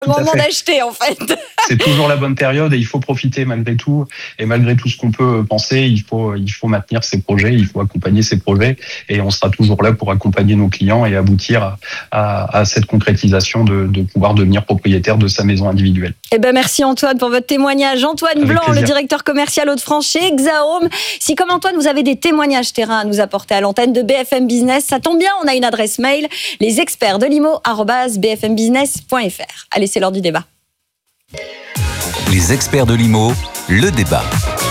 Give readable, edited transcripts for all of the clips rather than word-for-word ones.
Au moment d'acheter, en fait. C'est toujours la bonne période et il faut profiter malgré tout. Et malgré tout ce qu'on peut penser, il faut maintenir ses projets, il faut accompagner ses projets. Et on sera toujours là pour accompagner nos clients et aboutir à cette concrétisation de pouvoir devenir propriétaire de sa maison individuelle. Eh ben, merci Antoine pour votre témoignage. Antoine Blanc, le directeur commercial Hauts-de-France chez Hexahome. Si comme Antoine, vous avez des témoignages terrain à nous apporter à l'antenne de BFM Business, ça tombe bien, on a une adresse mail, lesexpertsdelimo@bfmbusiness.fr. Allez, c'est l'heure du débat. Les experts de l'IMO, le débat.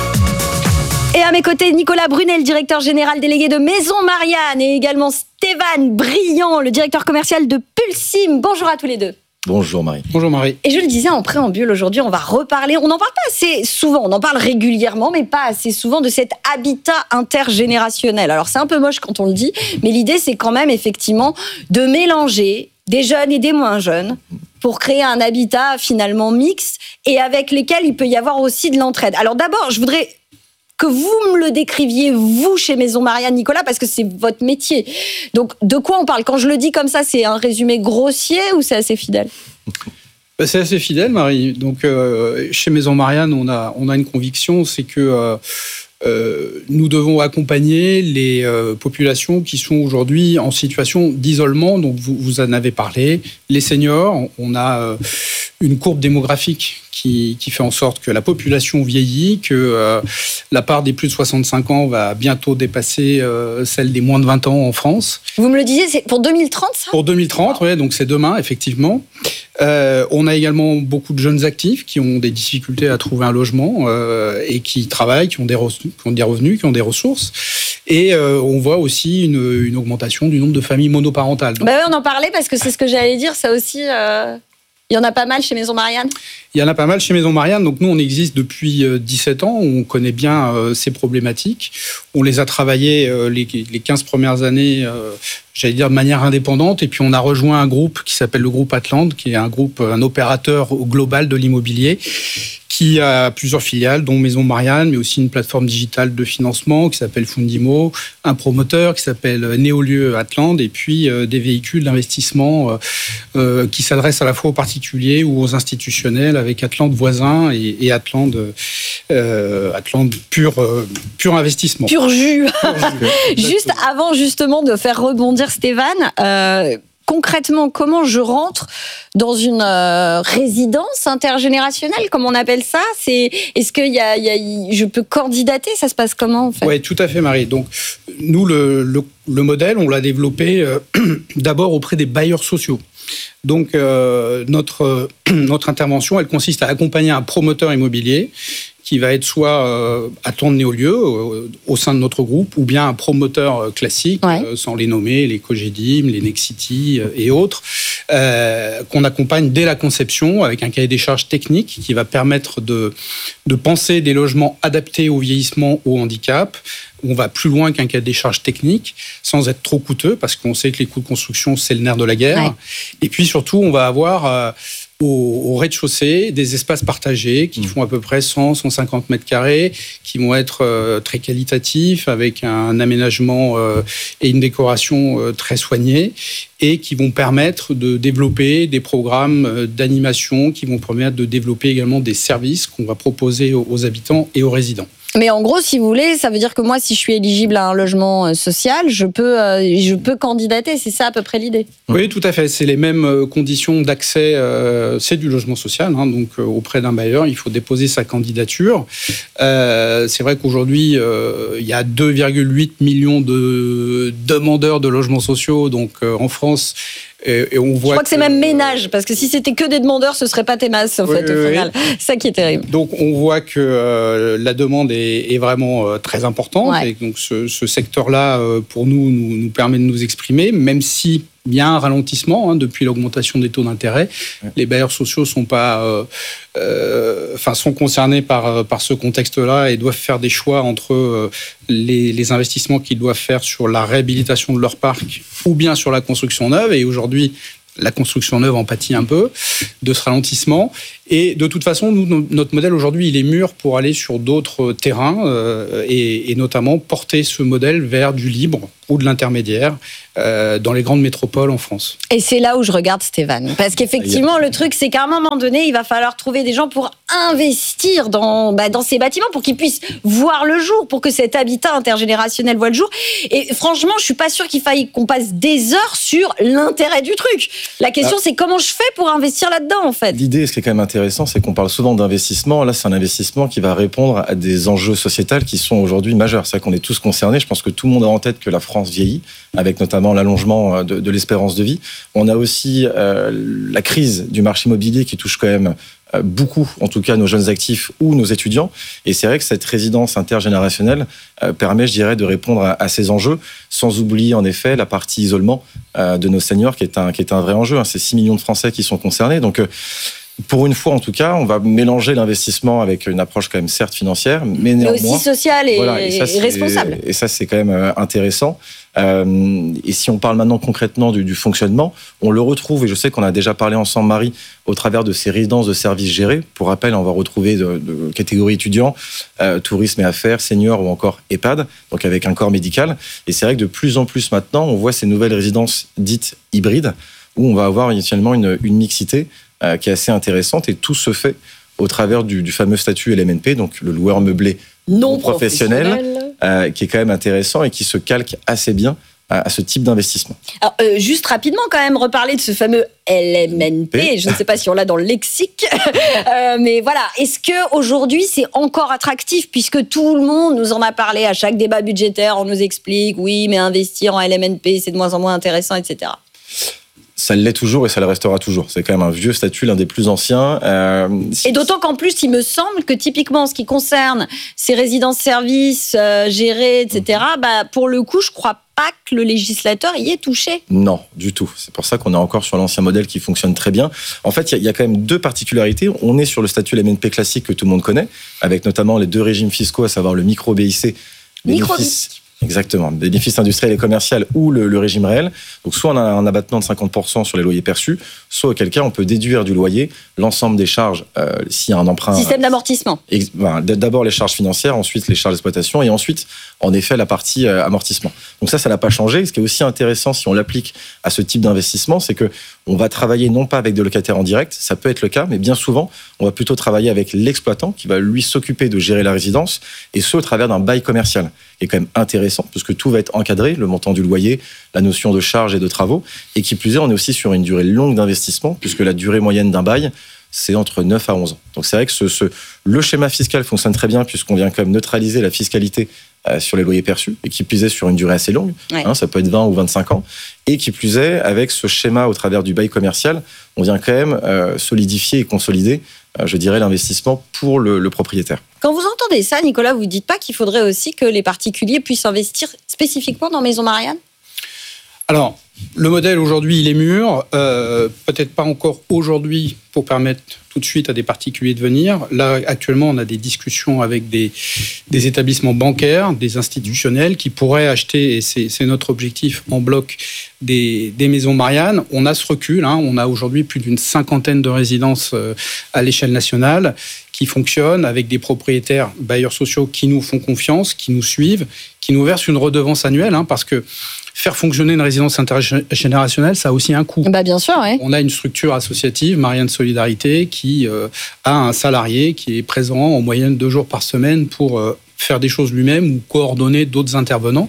Et à mes côtés, Nicolas Brunet, le directeur général délégué de Maison Marianne, et également Stéphane Briand, le directeur commercial de Pulsim. Bonjour à tous les deux. Bonjour Marie. Bonjour Marie. Et je le disais en préambule, aujourd'hui, on va reparler, on n'en parle pas assez souvent, on en parle régulièrement, mais pas assez souvent, de cet habitat intergénérationnel. Alors c'est un peu moche quand on le dit, mais l'idée c'est quand même effectivement de mélanger des jeunes et des moins jeunes pour créer un habitat finalement mixte et avec lesquels il peut y avoir aussi de l'entraide. Alors d'abord, je voudrais que vous me le décriviez, vous, chez Maison Marianne, Nicolas, parce que c'est votre métier. Donc, de quoi on parle ? Quand je le dis comme ça, c'est un résumé grossier ou c'est assez fidèle ? C'est assez fidèle, Marie. Donc, chez Maison Marianne, on a une conviction, c'est que nous devons accompagner les populations qui sont aujourd'hui en situation d'isolement. Donc, vous en avez parlé. Les seniors, on a une courbe démographique qui fait en sorte que la population vieillit, que la part des plus de 65 ans va bientôt dépasser celle des moins de 20 ans en France. Vous me le disiez, c'est pour 2030, ça ? Pour 2030, oui, donc c'est demain, effectivement. On a également beaucoup de jeunes actifs qui ont des difficultés à trouver un logement et qui travaillent, qui ont des revenus, qui ont des ressources. Et on voit aussi une augmentation du nombre de familles monoparentales. Bah oui, on en parlait parce que c'est ce que j'allais dire, ça aussi... Il y en a pas mal chez Maison Marianne ? Il y en a pas mal chez Maison Marianne. Donc nous, on existe depuis 17 ans. On connaît bien ces problématiques. On les a travaillées les 15 premières années, j'allais dire de manière indépendante. Et puis on a rejoint un groupe qui s'appelle le groupe Atlante, qui est un opérateur global de l'immobilier, qui a plusieurs filiales, dont Maison Marianne, mais aussi une plateforme digitale de financement qui s'appelle Fundimo, un promoteur qui s'appelle Néolieu Atlante, et puis des véhicules d'investissement qui s'adressent à la fois aux particuliers ou aux institutionnels, avec Atlante Voisin et Atlante pur investissement. Pur jus. Juste avant justement de faire rebondir Stéphane, concrètement, comment je rentre dans une résidence intergénérationnelle, comme on appelle ça ? Est-ce que je peux candidater ? Ça se passe comment, en fait ? Oui, tout à fait, Marie. Donc, nous, le modèle, on l'a développé d'abord auprès des bailleurs sociaux. Donc, notre intervention, elle consiste à accompagner un promoteur immobilier qui va être soit Atlante Néolieu au sein de notre groupe, ou bien un promoteur classique, sans les nommer, les Cogedim, les Nexity et autres, qu'on accompagne dès la conception avec un cahier des charges technique qui va permettre de penser des logements adaptés au vieillissement, au handicap. On va plus loin qu'un cahier des charges technique, sans être trop coûteux, parce qu'on sait que les coûts de construction, c'est le nerf de la guerre. Ouais. Et puis surtout, on va avoir au rez-de-chaussée des espaces partagés qui font à peu près 100-150 mètres carrés, qui vont être très qualitatifs, avec un aménagement et une décoration très soignée, et qui vont permettre de développer des programmes d'animation, qui vont permettre de développer également des services qu'on va proposer aux habitants et aux résidents. Mais en gros, si vous voulez, ça veut dire que moi, si je suis éligible à un logement social, je peux candidater. C'est ça à peu près l'idée. Oui, tout à fait. C'est les mêmes conditions d'accès. C'est du logement social. Donc, auprès d'un bailleur, il faut déposer sa candidature. C'est vrai qu'aujourd'hui, il y a 2,8 millions de demandeurs de logements sociaux. Donc, en France... Et on voit je crois que c'est même ménage, parce que si c'était que des demandeurs, ce serait pas tes masses, en fait, au final. C'est ça qui est terrible. Donc, on voit que la demande est vraiment très importante. Ouais. Et donc, ce secteur-là, pour nous permet de nous exprimer, même si il y a un ralentissement depuis l'augmentation des taux d'intérêt. Ouais. Les bailleurs sociaux sont concernés par ce contexte-là et doivent faire des choix entre les investissements qu'ils doivent faire sur la réhabilitation de leur parc ou bien sur la construction neuve. Et aujourd'hui, la construction neuve en pâtit un peu de ce ralentissement. Et de toute façon, notre modèle aujourd'hui, il est mûr pour aller sur d'autres terrains et notamment porter ce modèle vers du libre ou de l'intermédiaire dans les grandes métropoles en France. Et c'est là où je regarde Stéphane. Parce qu'effectivement, le truc, c'est qu'à un moment donné, il va falloir trouver des gens pour investir dans ces bâtiments, pour qu'ils puissent voir le jour, pour que cet habitat intergénérationnel voit le jour. Et franchement, je suis pas sûre qu'il faille qu'on passe des heures sur l'intérêt du truc. La question, c'est comment je fais pour investir là-dedans, en fait. L'idée, ce qui est quand même intéressant, c'est qu'on parle souvent d'investissement. Là, c'est un investissement qui va répondre à des enjeux sociétals qui sont aujourd'hui majeurs. C'est vrai qu'on est tous concernés. Je pense que tout le monde a en tête que la France vieillit, avec notamment l'allongement de l'espérance de vie. On a aussi la crise du marché immobilier qui touche quand même beaucoup, en tout cas, nos jeunes actifs ou nos étudiants. Et c'est vrai que cette résidence intergénérationnelle permet, je dirais, de répondre à ces enjeux, sans oublier, en effet, la partie isolement de nos seniors, qui est un vrai enjeu. C'est 6 millions de Français qui sont concernés. Donc, pour une fois, en tout cas, on va mélanger l'investissement avec une approche quand même certes financière, mais néanmoins... Mais aussi sociale et responsable. Et ça, c'est quand même intéressant. Et si on parle maintenant concrètement du fonctionnement, on le retrouve, et je sais qu'on a déjà parlé ensemble, Marie, au travers de ces résidences de services gérées. Pour rappel, on va retrouver de catégories étudiants, tourisme et affaires, seniors ou encore EHPAD, donc avec un corps médical. Et c'est vrai que de plus en plus maintenant, on voit ces nouvelles résidences dites hybrides, où on va avoir initialement une mixité qui est assez intéressante, et tout se fait au travers du fameux statut LMNP, donc le loueur meublé non professionnel, qui est quand même intéressant et qui se calque assez bien à ce type d'investissement. Alors, juste rapidement, quand même, reparler de ce fameux LMNP. Je ne sais pas si on l'a dans le lexique, mais voilà. Est-ce qu'aujourd'hui, c'est encore attractif, puisque tout le monde nous en a parlé à chaque débat budgétaire, on nous explique, oui, mais investir en LMNP, c'est de moins en moins intéressant, etc. Ça l'est toujours et ça le restera toujours. C'est quand même un vieux statut, l'un des plus anciens. Et d'autant qu'en plus, il me semble que typiquement, en ce qui concerne ces résidences-services gérées, etc., pour le coup, je ne crois pas que le législateur y est touché. Non, du tout. C'est pour ça qu'on est encore sur l'ancien modèle qui fonctionne très bien. En fait, il y a quand même deux particularités. On est sur le statut LMNP classique que tout le monde connaît, avec notamment les deux régimes fiscaux, à savoir le micro-BIC. Exactement, bénéfices industriels et commerciaux ou le régime réel. Donc soit on a un abattement de 50% sur les loyers perçus, soit auquel cas on peut déduire du loyer l'ensemble des charges s'il y a un emprunt. Système d'amortissement. D'abord les charges financières, ensuite les charges d'exploitation et ensuite en effet la partie amortissement. Donc ça n'a pas changé. Ce qui est aussi intéressant si on l'applique à ce type d'investissement, c'est que on va travailler non pas avec des locataires en direct, ça peut être le cas, mais bien souvent on va plutôt travailler avec l'exploitant qui va lui s'occuper de gérer la résidence, et ce au travers d'un bail commercial, qui est quand même intéressant parce que tout va être encadré, le montant du loyer, la notion de charges et de travaux, et qui plus est, on est aussi sur une durée longue d'investissement puisque la durée moyenne d'un bail, c'est entre 9 à 11 ans. Donc c'est vrai que le schéma fiscal fonctionne très bien puisqu'on vient quand même neutraliser la fiscalité sur les loyers perçus, et qui plus est sur une durée assez longue, ça peut être 20 ou 25 ans, et qui plus est, avec ce schéma au travers du bail commercial, on vient quand même solidifier et consolider, je dirais, l'investissement pour le propriétaire. Quand vous entendez ça, Nicolas, vous ne dites pas qu'il faudrait aussi que les particuliers puissent investir spécifiquement dans Maison Marianne ? Alors, le modèle aujourd'hui, il est mûr, peut-être pas encore aujourd'hui pour permettre tout de suite à des particuliers de venir. Là, actuellement, on a des discussions avec des établissements bancaires, des institutionnels qui pourraient acheter, et c'est notre objectif, en bloc des Maisons Marianne. On a ce recul, on a aujourd'hui plus d'une 50aine de résidences à l'échelle nationale qui fonctionnent avec des propriétaires bailleurs sociaux qui nous font confiance, qui nous suivent, qui nous versent une redevance annuelle, parce que faire fonctionner une résidence intergénérationnelle, ça a aussi un coût. Bien sûr, oui. On a une structure associative, Marianne Solidarité, qui a un salarié qui est présent en moyenne 2 jours par semaine pour faire des choses lui-même ou coordonner d'autres intervenants.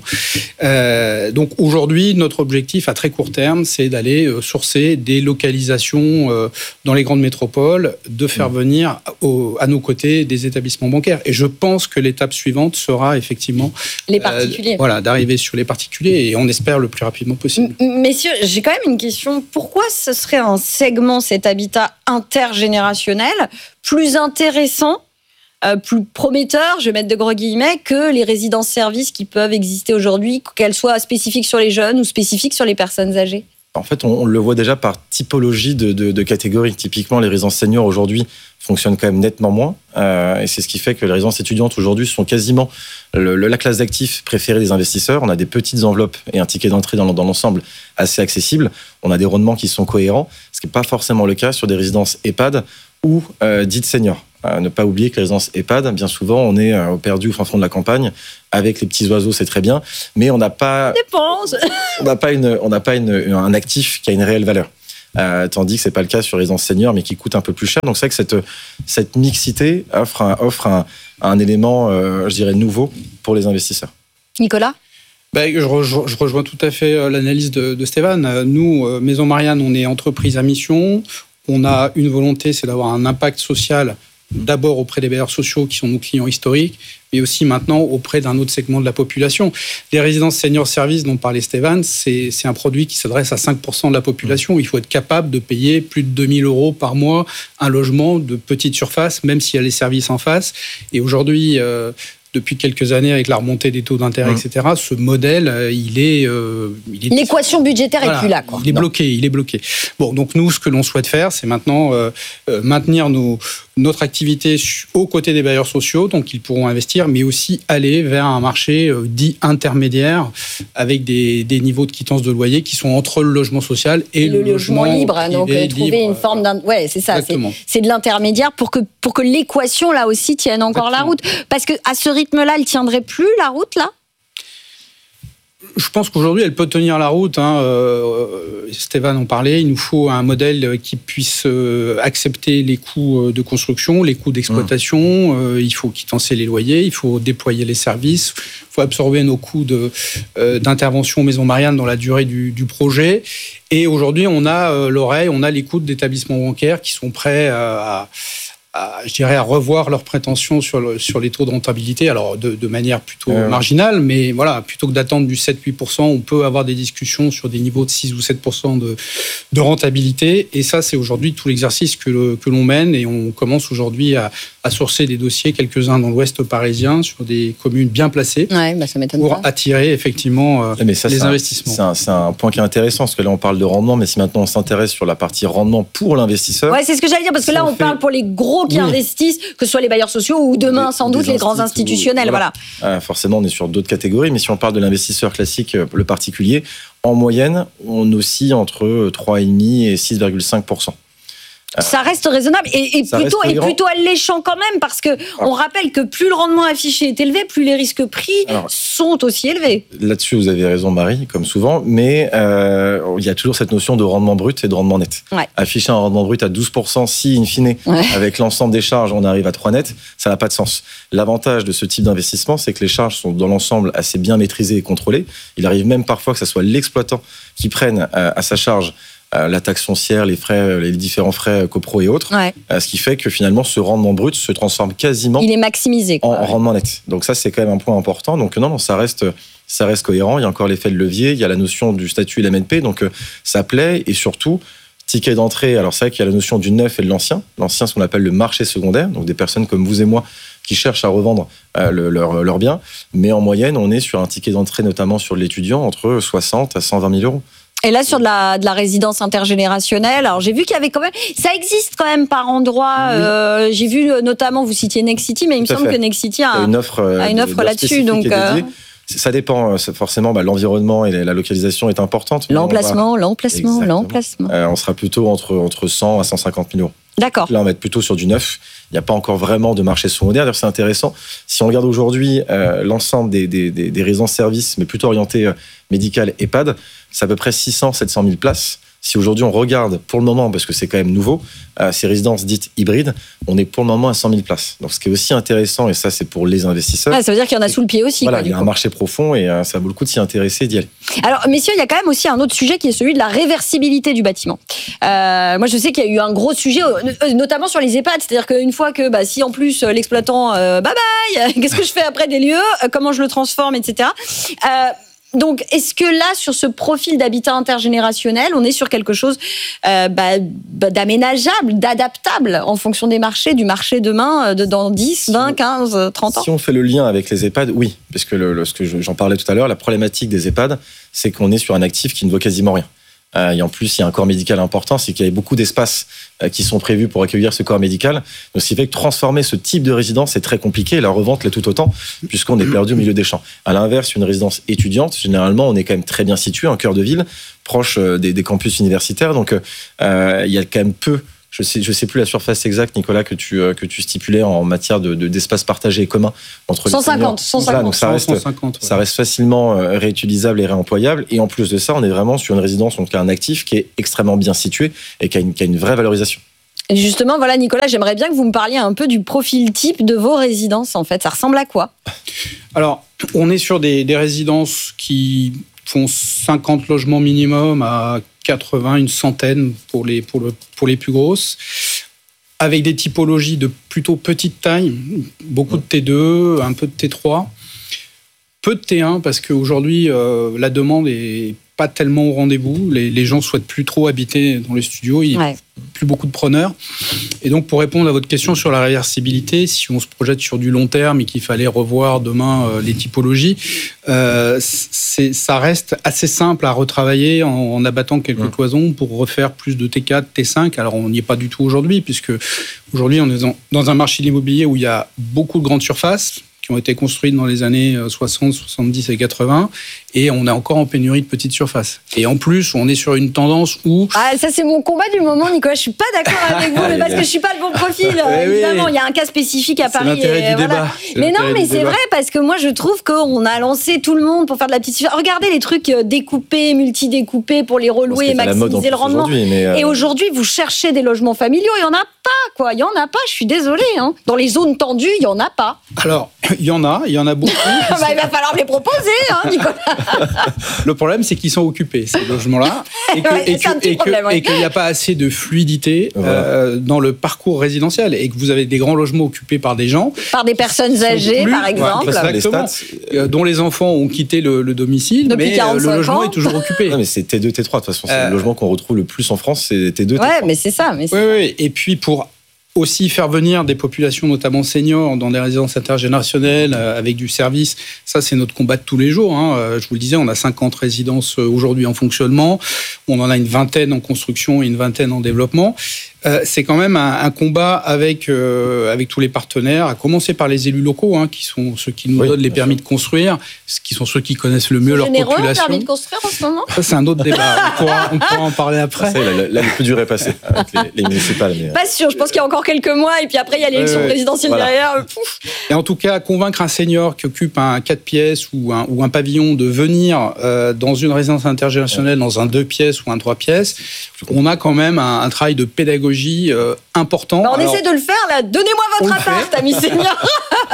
Donc aujourd'hui, notre objectif à très court terme, c'est d'aller sourcer des localisations dans les grandes métropoles, de faire venir à nos côtés des établissements bancaires. Et je pense que l'étape suivante sera effectivement les particuliers. D'arriver sur les particuliers, et on espère le plus rapidement possible. Messieurs, j'ai quand même une question. Pourquoi ce serait un segment, cet habitat intergénérationnel, plus intéressant, plus prometteur, je vais mettre de gros guillemets, que les résidences-services qui peuvent exister aujourd'hui, qu'elles soient spécifiques sur les jeunes ou spécifiques sur les personnes âgées ? En fait, on le voit déjà par typologie de catégories. Typiquement, les résidences seniors aujourd'hui fonctionnent quand même nettement moins. Et c'est ce qui fait que les résidences étudiantes aujourd'hui sont quasiment la classe d'actifs préférée des investisseurs. On a des petites enveloppes et un ticket d'entrée dans l'ensemble assez accessible. On a des rendements qui sont cohérents, ce qui n'est pas forcément le cas sur des résidences EHPAD ou dites seniors. Ne pas oublier que les résidences EHPAD, bien souvent, on est au perdu au fin fond de la campagne, avec les petits oiseaux, c'est très bien, mais on n'a pas un actif qui a une réelle valeur. Tandis que c'est pas le cas sur les résidences seniors, mais qui coûtent un peu plus cher. Donc c'est vrai que cette mixité offre un élément, je dirais, nouveau pour les investisseurs. Nicolas ? Je rejoins tout à fait l'analyse de Stéphane. Nous, Maison Marianne, on est entreprise à mission. On a une volonté, c'est d'avoir un impact social, d'abord auprès des bailleurs sociaux qui sont nos clients historiques, mais aussi maintenant auprès d'un autre segment de la population. Les résidences senior service dont parlait Stéphane, c'est un produit qui s'adresse à 5% de la population. Il faut être capable de payer plus de 2 000 € par mois un logement de petite surface, même s'il y a les services en face. Et aujourd'hui, depuis quelques années, avec la remontée des taux d'intérêt, etc., ce modèle, il est l'équation budgétaire est plus là, quoi. Il est bloqué. Bon, donc nous, ce que l'on souhaite faire, c'est maintenant maintenir notre activité aux côtés des bailleurs sociaux, donc ils pourront investir, mais aussi aller vers un marché dit intermédiaire, avec des niveaux de quittance de loyer qui sont entre le logement social et le logement libre. Donc trouver une forme c'est ça. C'est de l'intermédiaire pour que l'équation là aussi tienne encore la route. Parce que à ce rythme-là, elle tiendrait plus la route là. Je pense qu'aujourd'hui, elle peut tenir la route. Stéphane en parlait. Il nous faut un modèle qui puisse accepter les coûts de construction, les coûts d'exploitation. Il faut quittancer les loyers, il faut déployer les services, il faut absorber nos coûts d'intervention Maison Marianne dans la durée du projet. Et aujourd'hui, on a on a les coûts d'établissements bancaires qui sont prêts à revoir leurs prétentions sur les taux de rentabilité, alors de manière plutôt marginale, mais voilà, plutôt que d'attendre du 7-8%, on peut avoir des discussions sur des niveaux de 6 ou 7% de rentabilité, et ça, c'est aujourd'hui tout l'exercice que l'on mène, et on commence aujourd'hui à sourcer des dossiers, quelques-uns dans l'ouest parisien, sur des communes bien placées, ça m'étonne pour pas. Attirer effectivement les investissements. C'est un point qui est intéressant, parce que là, on parle de rendement, mais si maintenant on s'intéresse sur la partie rendement pour l'investisseur... Ouais, c'est ce que j'allais dire, parce que là, on parle pour les gros qui investissent, que ce soit les bailleurs sociaux ou demain, sans doute, les grands institutionnels. Voilà. Forcément, on est sur d'autres catégories, mais si on parle de l'investisseur classique, le particulier, en moyenne, on oscille entre 3,5 et 6,5%. Ça reste raisonnable et plutôt alléchant quand même, parce que on rappelle que plus le rendement affiché est élevé, plus les risques pris sont aussi élevés. Là-dessus, vous avez raison, Marie, comme souvent, mais il y a toujours cette notion de rendement brut et de rendement net. Ouais. Afficher un rendement brut à 12%, si, in fine, avec l'ensemble des charges, on arrive à 3 net, ça n'a pas de sens. L'avantage de ce type d'investissement, c'est que les charges sont dans l'ensemble assez bien maîtrisées et contrôlées. Il arrive même parfois que ce soit l'exploitant qui prenne à sa charge la taxe foncière, les frais, les différents frais copro et autres, ce qui fait que finalement ce rendement brut se transforme quasiment il est maximisé, en rendement net. Donc ça, c'est quand même un point important. Donc non, ça reste cohérent. Il y a encore l'effet de levier, il y a la notion du statut LMNP, donc ça plaît, et surtout ticket d'entrée. Alors c'est vrai qu'il y a la notion du neuf et de l'ancien. L'ancien, ce qu'on appelle le marché secondaire, donc des personnes comme vous et moi qui cherchent à revendre leurs biens, mais en moyenne, on est sur un ticket d'entrée, notamment sur l'étudiant, entre 60 à 120 000 euros. Et là, sur de la résidence intergénérationnelle, alors j'ai vu qu'il y avait quand même... Ça existe quand même par endroits. J'ai vu notamment, vous citiez Nexity, mais il me semble que Nexity a une offre là-dessus. Donc, ça dépend, forcément, l'environnement et la localisation est importante. L'emplacement. On sera plutôt entre 100 à 150 000 euros. D'accord. Là, on va être plutôt sur du neuf. Il n'y a pas encore vraiment de marché secondaire. D'ailleurs, c'est intéressant. Si on regarde aujourd'hui l'ensemble des résidences-services, mais plutôt orientées médicales EHPAD, c'est à peu près 600-700 000 places. Si aujourd'hui on regarde pour le moment, parce que c'est quand même nouveau, ces résidences dites hybrides, on est pour le moment à 100 000 places. Donc ce qui est aussi intéressant, et ça c'est pour les investisseurs. Ça veut dire qu'il y en a sous le pied aussi. Voilà, il y a un marché profond et ça vaut le coup de s'y intéresser et d'y aller. Alors messieurs, il y a quand même aussi un autre sujet qui est celui de la réversibilité du bâtiment. Moi je sais qu'il y a eu un gros sujet, notamment sur les EHPAD, c'est-à-dire qu'une fois que si en plus l'exploitant bye bye, qu'est-ce que je fais après des lieux, comment je le transforme, etc. Donc, est-ce que là, sur ce profil d'habitat intergénérationnel, on est sur quelque chose d'aménageable, d'adaptable en fonction des marchés, du marché demain, dans 10, 20, 15, 30 ans ? Si on fait le lien avec les EHPAD, oui. Parce que j'en parlais tout à l'heure, la problématique des EHPAD, c'est qu'on est sur un actif qui ne vaut quasiment rien. Et en plus, il y a un corps médical important, c'est qu'il y a beaucoup d'espaces qui sont prévus pour accueillir ce corps médical. Donc, ce qui fait que transformer ce type de résidence est très compliqué. Et la revente l'est tout autant, puisqu'on est perdu au milieu des champs. À l'inverse, une résidence étudiante, généralement, on est quand même très bien situé, en cœur de ville, proche des campus universitaires. Donc, il y a quand même peu Je sais plus la surface exacte, Nicolas, que tu stipulais en matière d'espace partagé et commun entre les 150. Voilà, donc ça reste facilement réutilisable et réemployable. Et en plus de ça, on est vraiment sur une résidence, donc un actif qui est extrêmement bien situé et qui a une vraie valorisation. Et justement, voilà, Nicolas, j'aimerais bien que vous me parliez un peu du profil type de vos résidences, en fait. Ça ressemble à quoi ? Alors, on est sur des résidences qui font 50 logements minimum à 80, une centaine pour les plus grosses, avec des typologies de plutôt petite taille, beaucoup de T2, un peu de T3, peu de T1, parce qu'aujourd'hui, la demande est pas tellement au rendez-vous. Les gens souhaitent plus trop habiter dans les studios. Il n'y a plus beaucoup de preneurs. Et donc, pour répondre à votre question sur la réversibilité, si on se projette sur du long terme et qu'il fallait revoir demain les typologies, ça reste assez simple à retravailler en abattant quelques cloisons pour refaire plus de T4, T5. Alors, on n'y est pas du tout aujourd'hui, puisque aujourd'hui, on est dans un marché de l'immobilier où il y a beaucoup de grandes surfaces qui ont été construites dans les années 60, 70 et 80, et on est encore en pénurie de petites surfaces. Et en plus, on est sur une tendance où... Ah, ça c'est mon combat du moment, Nicolas, je suis pas d'accord avec vous, mais parce que je suis pas le bon profil. Évidemment, il y a un cas spécifique à Paris. C'est l'intérêt du débat. Mais non, mais c'est vrai, parce que moi je trouve qu'on a lancé tout le monde pour faire de la petite surface. Regardez les trucs découpés, multi-découpés pour les relouer et maximiser le rendement. Et aujourd'hui, vous cherchez des logements familiaux, il y en a pas, quoi. Il y en a pas, je suis désolée. Hein. Dans les zones tendues, il y en a pas. Alors, il y en a beaucoup. Il va falloir me les proposer, hein, Nicolas. Le problème, c'est qu'ils sont occupés, ces logements-là, et qu'il n'y a pas assez de fluidité dans le parcours résidentiel, et que vous avez des grands logements occupés par des gens... Par des personnes âgées, par exemple. Exactement. Dont les enfants ont quitté le domicile, depuis mais le logement est toujours occupé. Non, mais c'est T2, T3. De toute façon, c'est le logement qu'on retrouve le plus en France, c'est T2, T3. Ouais, mais c'est ça. Oui. Et puis, pour aussi faire venir des populations, notamment seniors, dans des résidences intergénérationnelles avec du service. Ça, c'est notre combat de tous les jours. Hein. Je vous le disais, on a 50 résidences aujourd'hui en fonctionnement. On en a une vingtaine en construction et une vingtaine en développement. C'est quand même un combat avec tous les partenaires, à commencer par les élus locaux, hein, qui sont ceux qui nous donnent les permis de construire, qui sont ceux qui connaissent le mieux leur population. Généreux, permis de construire en ce moment ? Ça, c'est un autre débat. On pourra en parler après. Là, le plus dur est passé avec les municipales. Mais... Pas sûr, je pense qu'il y a encore quelques mois, et puis après, il y a l'élection présidentielle derrière. Et en tout cas, convaincre un senior qui occupe un 4 pièces ou un pavillon de venir dans une résidence intergénérationnelle, dans un 2 pièces ou un 3 pièces, on a quand même un travail de pédagogie important. On essaie de le faire, là. Donnez-moi votre appart, amis seniors.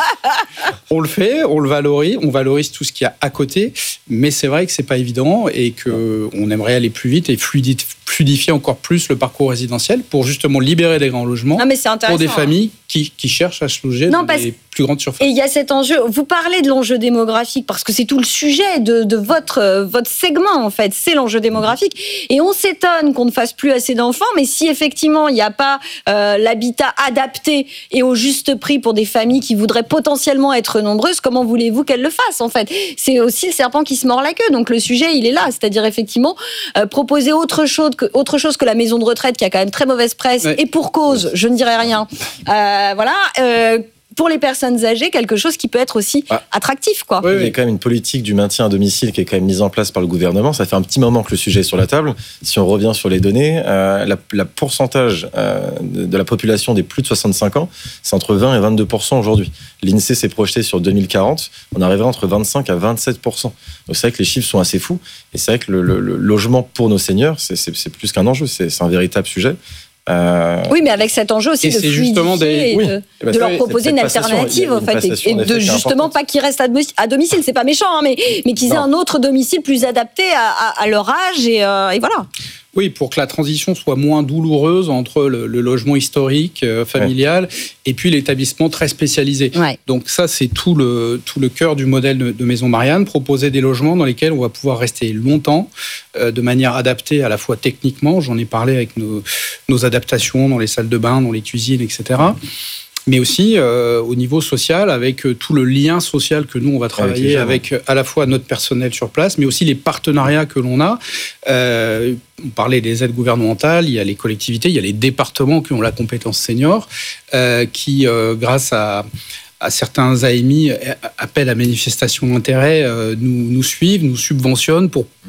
On le fait, on valorise tout ce qu'il y a à côté, mais c'est vrai que c'est pas évident et qu'on aimerait aller plus vite et fluidifier encore plus le parcours résidentiel pour justement libérer des grands logements pour des familles qui cherchent à se loger dans des plus grandes surfaces. Et il y a cet enjeu, vous parlez de l'enjeu démographique parce que c'est tout le sujet de votre segment en fait, c'est l'enjeu démographique et on s'étonne qu'on ne fasse plus assez d'enfants, mais si effectivement il n'y a pas l'habitat adapté et au juste prix pour des familles qui voudraient potentiellement être nombreuses, comment voulez-vous qu'elles le fassent en fait ? C'est aussi le serpent qui se mord la queue, donc le sujet il est là, c'est-à-dire effectivement proposer autre chose que la maison de retraite qui a quand même très mauvaise presse et pour cause, je ne dirais rien. Pour les personnes âgées, quelque chose qui peut être aussi attractif, quoi. Il y a quand même une politique du maintien à domicile qui est quand même mise en place par le gouvernement. Ça fait un petit moment que le sujet est sur la table. Si on revient sur les données, la pourcentage de la population des plus de 65 ans, c'est entre 20 et 22% aujourd'hui. L'INSEE s'est projeté sur 2040, on arriverait entre 25 à 27%. Donc c'est vrai que les chiffres sont assez fous. Et c'est vrai que le logement pour nos seniors, c'est plus qu'un enjeu, c'est un véritable sujet. Oui, mais avec cet enjeu aussi de fluidifier et de leur proposer une alternative, en fait, et de justement pas qu'ils restent à domicile. C'est pas méchant, hein, mais qu'ils aient un autre domicile plus adapté à leur âge et voilà. Oui, pour que la transition soit moins douloureuse entre le logement historique, familial, et puis l'établissement très spécialisé. Ouais. Donc ça, c'est tout le cœur du modèle de Maison Marianne, proposer des logements dans lesquels on va pouvoir rester longtemps, de manière adaptée à la fois techniquement, j'en ai parlé avec nos adaptations dans les salles de bain, dans les cuisines, etc., mais aussi au niveau social, avec tout le lien social que nous, on va travailler avec à la fois notre personnel sur place, mais aussi les partenariats que l'on a. On parlait des aides gouvernementales, il y a les collectivités, il y a les départements qui ont la compétence senior, qui, grâce à certains AMI, appellent à manifestation d'intérêt, nous suivent, nous subventionnent pour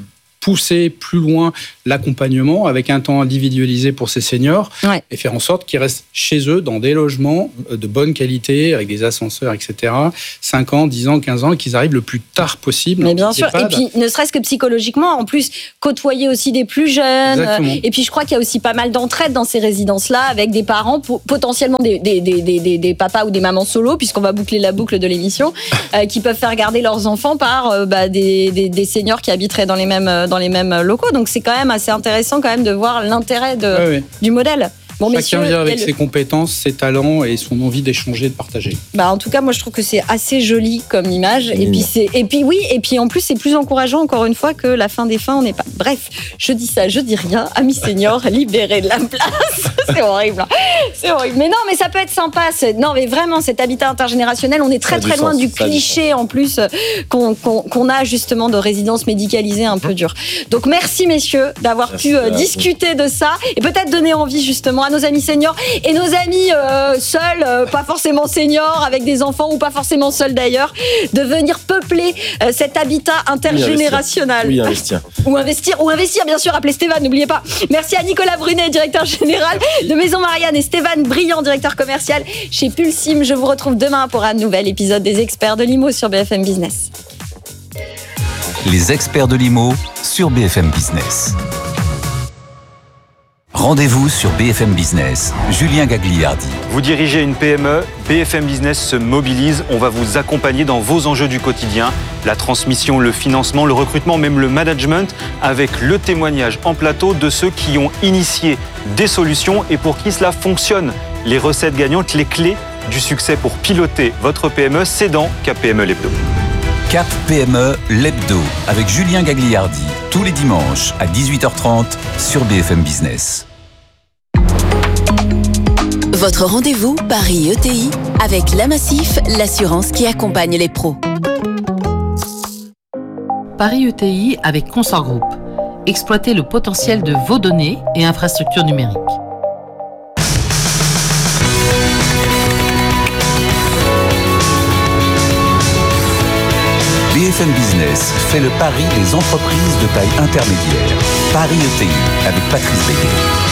pousser plus loin l'accompagnement avec un temps individualisé pour ces seniors et faire en sorte qu'ils restent chez eux dans des logements de bonne qualité, avec des ascenseurs, etc. 5 ans, 10 ans, 15 ans, et qu'ils arrivent le plus tard possible. Mais bien sûr, et puis ne serait-ce que psychologiquement, en plus, côtoyer aussi des plus jeunes. Exactement. Et puis je crois qu'il y a aussi pas mal d'entraide dans ces résidences-là avec des parents, potentiellement des papas ou des mamans solo, puisqu'on va boucler la boucle de l'émission, qui peuvent faire garder leurs enfants par des seniors qui habiteraient dans les mêmes locaux. Donc c'est quand même assez intéressant quand même de voir l'intérêt du modèle. Bon, chacun vient avec ses compétences, ses talents et son envie d'échanger, de partager. En tout cas, moi, je trouve que c'est assez joli comme image. Et puis en plus, c'est plus encourageant, encore une fois, que la fin des fins, on n'est pas. Bref, je dis ça, je dis rien. Amis seniors, libérez de la place. C'est horrible. C'est horrible. Mais non, mais ça peut être sympa. Non, mais vraiment, cet habitat intergénérationnel, on est très loin du cliché, en plus, qu'on a justement de résidences médicalisées un peu dures. Donc, merci, messieurs, d'avoir pu discuter de ça et peut-être donner envie, justement, à nos amis seniors et nos amis seuls, pas forcément seniors, avec des enfants ou pas forcément seuls d'ailleurs, de venir peupler cet habitat intergénérationnel. Oui, investir. Ou investir, bien sûr, appelez Stéphane, n'oubliez pas. Merci à Nicolas Brunet, directeur général de Maison Marianne, et Stéphane Briand, directeur commercial chez Pulsim. Je vous retrouve demain pour un nouvel épisode des Experts de l'IMO sur BFM Business. Les Experts de l'IMO sur BFM Business. Rendez-vous sur BFM Business. Julien Gagliardi. Vous dirigez une PME, BFM Business se mobilise. On va vous accompagner dans vos enjeux du quotidien. La transmission, le financement, le recrutement, même le management, avec le témoignage en plateau de ceux qui ont initié des solutions et pour qui cela fonctionne. Les recettes gagnantes, les clés du succès pour piloter votre PME, c'est dans Cap PME l'Hebdo. Cap PME l'Hebdo avec Julien Gagliardi. Tous les dimanches à 18h30 sur BFM Business. Votre rendez-vous Paris ETI avec La Massif, l'assurance qui accompagne les pros. Paris ETI avec Consort Group. Exploitez le potentiel de vos données et infrastructures numériques. BFM Business fait le pari des entreprises de taille intermédiaire. Paris ETI avec Patrice Béguet.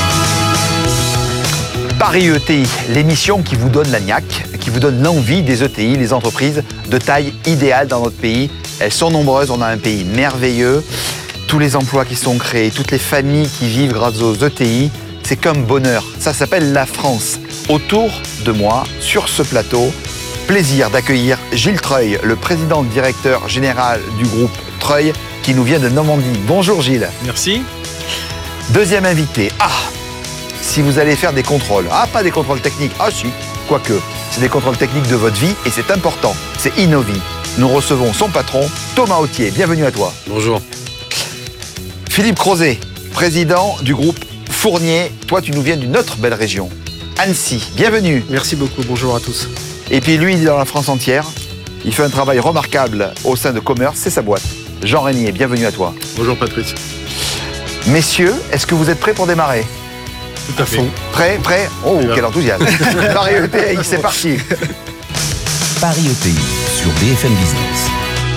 Paris ETI, l'émission qui vous donne la niaque, qui vous donne l'envie des ETI, les entreprises de taille idéale dans notre pays. Elles sont nombreuses, on a un pays merveilleux. Tous les emplois qui sont créés, toutes les familles qui vivent grâce aux ETI, c'est comme bonheur. Ça s'appelle la France. Autour de moi, sur ce plateau, plaisir d'accueillir Gilles Treuil, le président directeur général du groupe Treuil, qui nous vient de Normandie. Bonjour Gilles. Merci. Deuxième invité. Si vous allez faire des contrôles. Pas des contrôles techniques. Si, quoique. C'est des contrôles techniques de votre vie et c'est important. C'est Innovi. Nous recevons son patron, Thomas Autier. Bienvenue à toi. Bonjour. Philippe Crozet, président du groupe Fournier. Toi, tu nous viens d'une autre belle région, Annecy. Bienvenue. Merci beaucoup. Bonjour à tous. Et puis lui, il est dans la France entière. Il fait un travail remarquable au sein de Commerce. C'est sa boîte. Jean Régnier, bienvenue à toi. Bonjour Patrice. Messieurs, est-ce que vous êtes prêts pour démarrer ? Tout à fond. Prêt ? Quel enthousiasme. Paris ETI, c'est parti. Paris ETI sur BFM Business.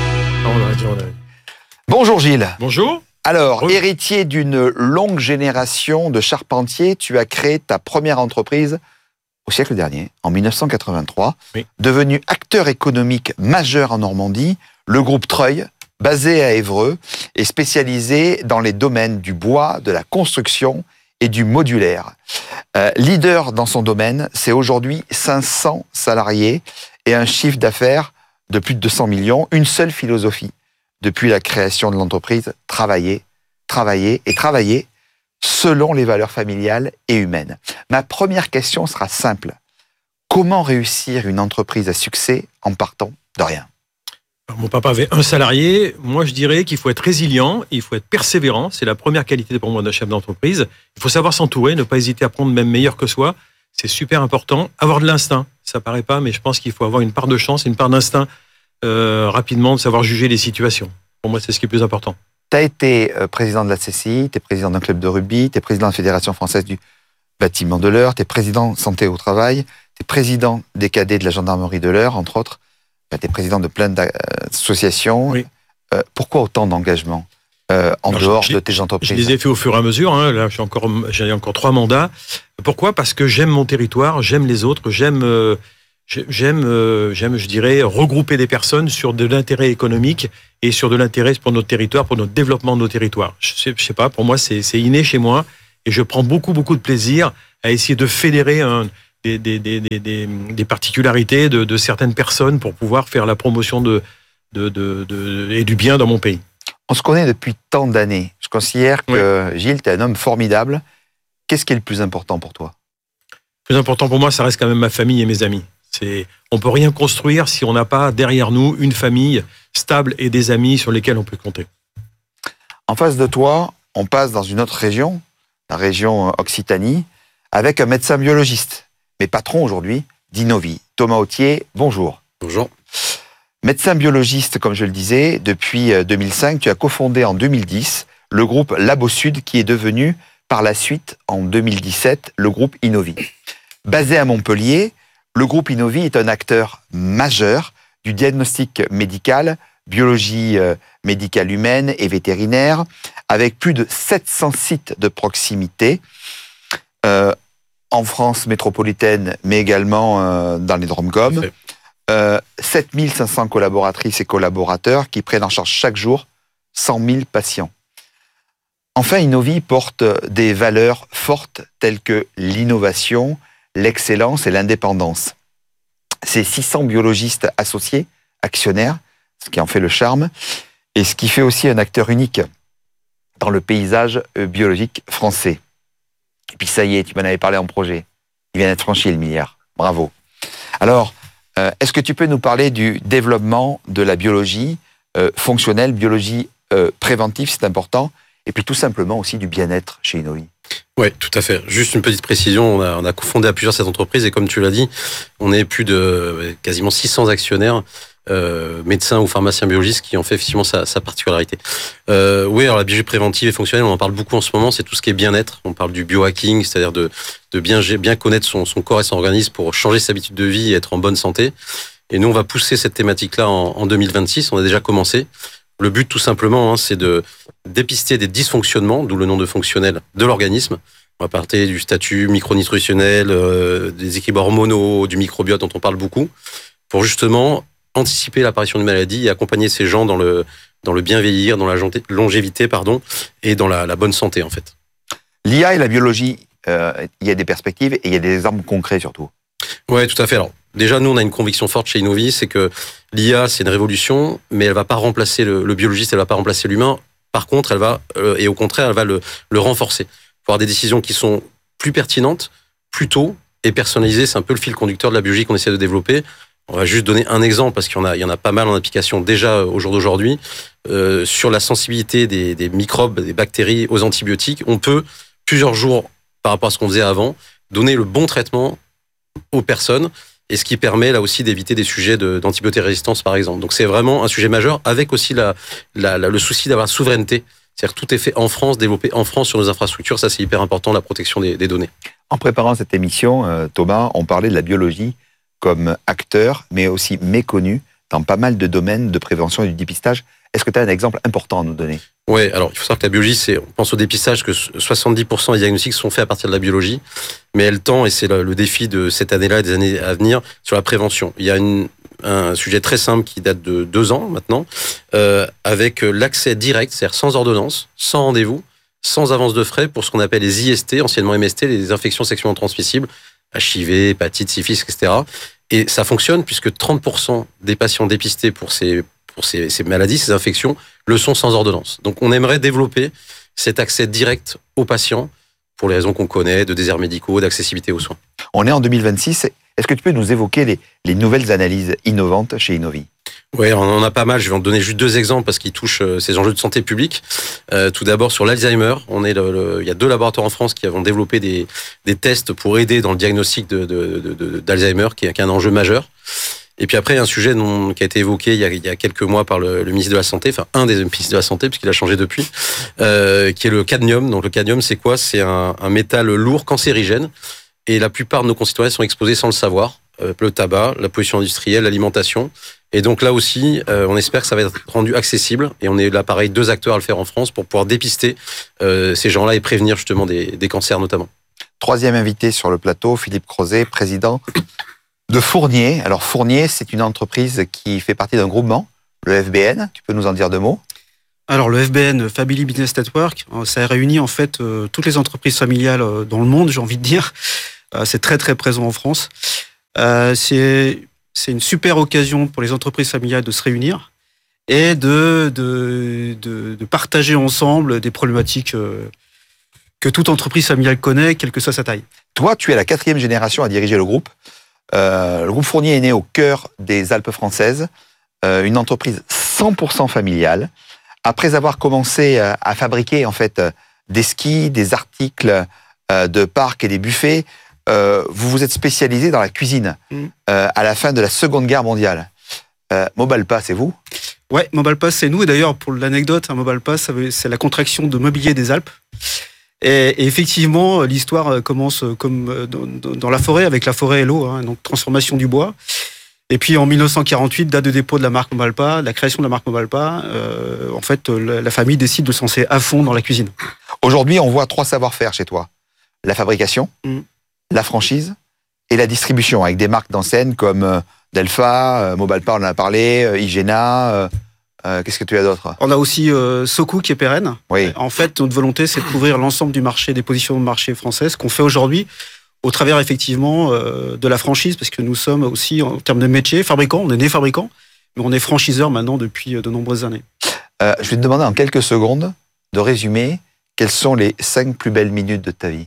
Bonjour Gilles. Bonjour. Alors, héritier d'une longue génération de charpentiers, tu as créé ta première entreprise au siècle dernier, en 1983, devenu acteur économique majeur en Normandie, le groupe Treuil, basé à Évreux, est spécialisé dans les domaines du bois, de la construction et du modulaire. Leader dans son domaine, c'est aujourd'hui 500 salariés et un chiffre d'affaires de plus de 200 millions. Une seule philosophie depuis la création de l'entreprise, travailler, travailler et travailler selon les valeurs familiales et humaines. Ma première question sera simple. Comment réussir une entreprise à succès en partant de rien ? Mon papa avait un salarié. Moi, je dirais qu'il faut être résilient, il faut être persévérant. C'est la première qualité pour moi d'un chef d'entreprise. Il faut savoir s'entourer, ne pas hésiter à prendre même meilleur que soi. C'est super important. Avoir de l'instinct, ça paraît pas, mais je pense qu'il faut avoir une part de chance, une part d'instinct rapidement, de savoir juger les situations. Pour moi, c'est ce qui est le plus important. Tu as été président de la CCI, tu es président d'un club de rugby, tu es président de la Fédération française du bâtiment de l'Eure, tu es président santé au travail, tu es président des cadets de la gendarmerie de l'Eure, entre autres. Tu es président de plein d'associations. Oui. Pourquoi autant d'engagement ? en dehors de tes entreprises? Je les ai fait au fur et à mesure. Hein. Là, j'ai encore 3 mandats. Pourquoi ? Parce que j'aime mon territoire, j'aime les autres, j'aime, je dirais, regrouper des personnes sur de l'intérêt économique et sur de l'intérêt pour notre territoire, pour notre développement de nos territoires. Je sais pas, pour moi, c'est inné chez moi et je prends beaucoup de plaisir à essayer de fédérer des particularités de certaines personnes pour pouvoir faire la promotion et du bien dans mon pays. On se connaît depuis tant d'années. Je considère que Gilles, tu es un homme formidable. Qu'est-ce qui est le plus important pour toi? Le plus important pour moi, ça reste quand même ma famille et mes amis. On ne peut rien construire si on n'a pas derrière nous une famille stable et des amis sur lesquels on peut compter. En face de toi, on passe dans une autre région, la région Occitanie, avec un médecin biologiste, mais patron aujourd'hui d'Innovi. Thomas Authier, bonjour. Bonjour. Médecin biologiste, comme je le disais, depuis 2005, tu as cofondé en 2010 le groupe Labo-Sud qui est devenu par la suite, en 2017, le groupe Innovi. Basé à Montpellier, le groupe Innovi est un acteur majeur du diagnostic médical, biologie médicale humaine et vétérinaire, avec plus de 700 sites de proximité en France métropolitaine, mais également dans les DROM-COM. 7500 collaboratrices et collaborateurs qui prennent en charge chaque jour 100 000 patients. Enfin, Innovi porte des valeurs fortes telles que l'innovation, l'excellence et l'indépendance. C'est 600 biologistes associés, actionnaires, ce qui en fait le charme, et ce qui fait aussi un acteur unique dans le paysage biologique français. Et puis ça y est, tu m'en avais parlé en projet. Il vient d'être franchi le milliard. Bravo. Alors, est-ce que tu peux nous parler du développement de la biologie fonctionnelle, biologie préventive, c'est important, et puis tout simplement aussi du bien-être chez Innovi? Oui, tout à fait. Juste une petite précision, on a cofondé à plusieurs cette entreprise et comme tu l'as dit, on est plus de quasiment 600 actionnaires, médecins ou pharmaciens biologistes qui ont fait effectivement sa particularité. Oui, alors la biologie préventive et fonctionnelle, on en parle beaucoup en ce moment, c'est tout ce qui est bien-être. On parle du biohacking, c'est-à-dire de bien connaître son corps et son organisme pour changer ses habitudes de vie et être en bonne santé. Et nous, on va pousser cette thématique-là en 2026, on a déjà commencé. Le but, tout simplement, c'est de dépister des dysfonctionnements, d'où le nom de fonctionnel, de l'organisme. On va parler du statut micronutritionnel, des équilibres hormonaux, du microbiote dont on parle beaucoup, pour justement anticiper l'apparition d'une maladie et accompagner ces gens dans le bien vieillir, dans la longévité, et dans la bonne santé, en fait. L'IA et la biologie, il y a des perspectives et il y a des exemples concrets surtout. Oui, tout à fait. Alors, déjà, nous, on a une conviction forte chez Innovi, c'est que l'IA, c'est une révolution, mais elle va pas remplacer le biologiste, elle va pas remplacer l'humain. Par contre, et au contraire, elle va le renforcer. Pour avoir des décisions qui sont plus pertinentes, plus tôt et personnalisées. C'est un peu le fil conducteur de la biologie qu'on essaie de développer. On va juste donner un exemple, parce qu'il y en a pas mal en application déjà au jour d'aujourd'hui. Sur la sensibilité des microbes, des bactéries aux antibiotiques, on peut, plusieurs jours par rapport à ce qu'on faisait avant, donner le bon traitement aux personnes, et ce qui permet là aussi d'éviter des sujets d'antibiotérésistance par exemple. Donc c'est vraiment un sujet majeur, avec aussi le souci d'avoir souveraineté. C'est-à-dire que tout est fait en France, développé en France sur nos infrastructures, ça c'est hyper important, la protection des données. En préparant cette émission, Thomas, on parlait de la biologie comme acteur, mais aussi méconnu dans pas mal de domaines de prévention et du dépistage. Est-ce que tu as un exemple important à nous donner? Oui, alors il faut savoir que la biologie, on pense au dépistage, que 70% des diagnostics sont faits à partir de la biologie, mais elle tend, et c'est le défi de cette année-là et des années à venir, sur la prévention. Il y a un sujet très simple qui date de 2 ans maintenant, avec l'accès direct, c'est-à-dire sans ordonnance, sans rendez-vous, sans avance de frais, pour ce qu'on appelle les IST, anciennement MST, les infections sexuellement transmissibles, HIV, hépatite, syphilis, etc. Et ça fonctionne puisque 30% des patients dépistés pour ces maladies, ces infections, le sont sans ordonnance. Donc on aimerait développer cet accès direct aux patients pour les raisons qu'on connaît, de déserts médicaux, d'accessibilité aux soins. On est en 2026. Est-ce que tu peux nous évoquer les nouvelles analyses innovantes chez Innovi? Oui, on en a pas mal. Je vais en donner juste 2 exemples parce qu'ils touchent ces enjeux de santé publique. Tout d'abord, sur l'Alzheimer, il y a 2 laboratoires en France qui ont développé des tests pour aider dans le diagnostic d'Alzheimer, qui est un enjeu majeur. Et puis après, il y a un sujet qui a été évoqué il y a quelques mois par le ministre de la Santé, enfin un des ministres de la Santé, puisqu'il a changé depuis, qui est le cadmium. Donc le cadmium, c'est quoi? C'est un métal lourd cancérigène. Et la plupart de nos concitoyens sont exposés sans le savoir. le tabac, la pollution industrielle, l'alimentation. Et donc là aussi, on espère que ça va être rendu accessible. Et on est là, pareil, 2 acteurs à le faire en France pour pouvoir dépister ces gens-là et prévenir justement des cancers notamment. 3e invité sur le plateau, Philippe Crozet, président de Fournier. Alors Fournier, c'est une entreprise qui fait partie d'un groupement, le FBN. Tu peux nous en dire 2 mots ? Alors le FBN, Family Business Network, ça réunit en fait toutes les entreprises familiales dans le monde, j'ai envie de dire. C'est très très présent en France. C'est une super occasion pour les entreprises familiales de se réunir et de partager ensemble des problématiques que toute entreprise familiale connaît, quelle que soit sa taille. Toi, tu es la 4e génération à diriger le groupe. Le groupe Fournier est né au cœur des Alpes françaises, une entreprise 100% familiale. Après avoir commencé à fabriquer en fait des skis, des articles de parc et des buffets, vous vous êtes spécialisé dans la cuisine à la fin de la Seconde Guerre mondiale. Mobalpa, c'est vous ? Ouais, Mobalpa, c'est nous. Et d'ailleurs, pour l'anecdote, Mobalpa, c'est la contraction de Mobilier des Alpes. Et effectivement, l'histoire commence comme dans la forêt, avec la forêt et l'eau, hein, donc transformation du bois. Et puis en 1948, date de dépôt de la marque Mobalpa, la création de la marque Mobalpa, en fait, la famille décide de se lancer à fond dans la cuisine. Aujourd'hui, on voit 3 savoir-faire chez toi. La fabrication, la franchise et la distribution, avec des marques d'enseigne comme Delpha, Mobalpa, on en a parlé, Igena. Qu'est-ce que tu as d'autre ? On a aussi Sokou qui est pérenne. Oui. En fait, notre volonté, c'est de couvrir l'ensemble du marché, des positions de marché françaises, qu'on fait aujourd'hui au travers effectivement de la franchise, parce que nous sommes aussi, en termes de métier, fabricants, on est né fabricants, mais on est franchiseurs maintenant depuis de nombreuses années. Je vais te demander en quelques secondes de résumer quelles sont les 5 plus belles minutes de ta vie.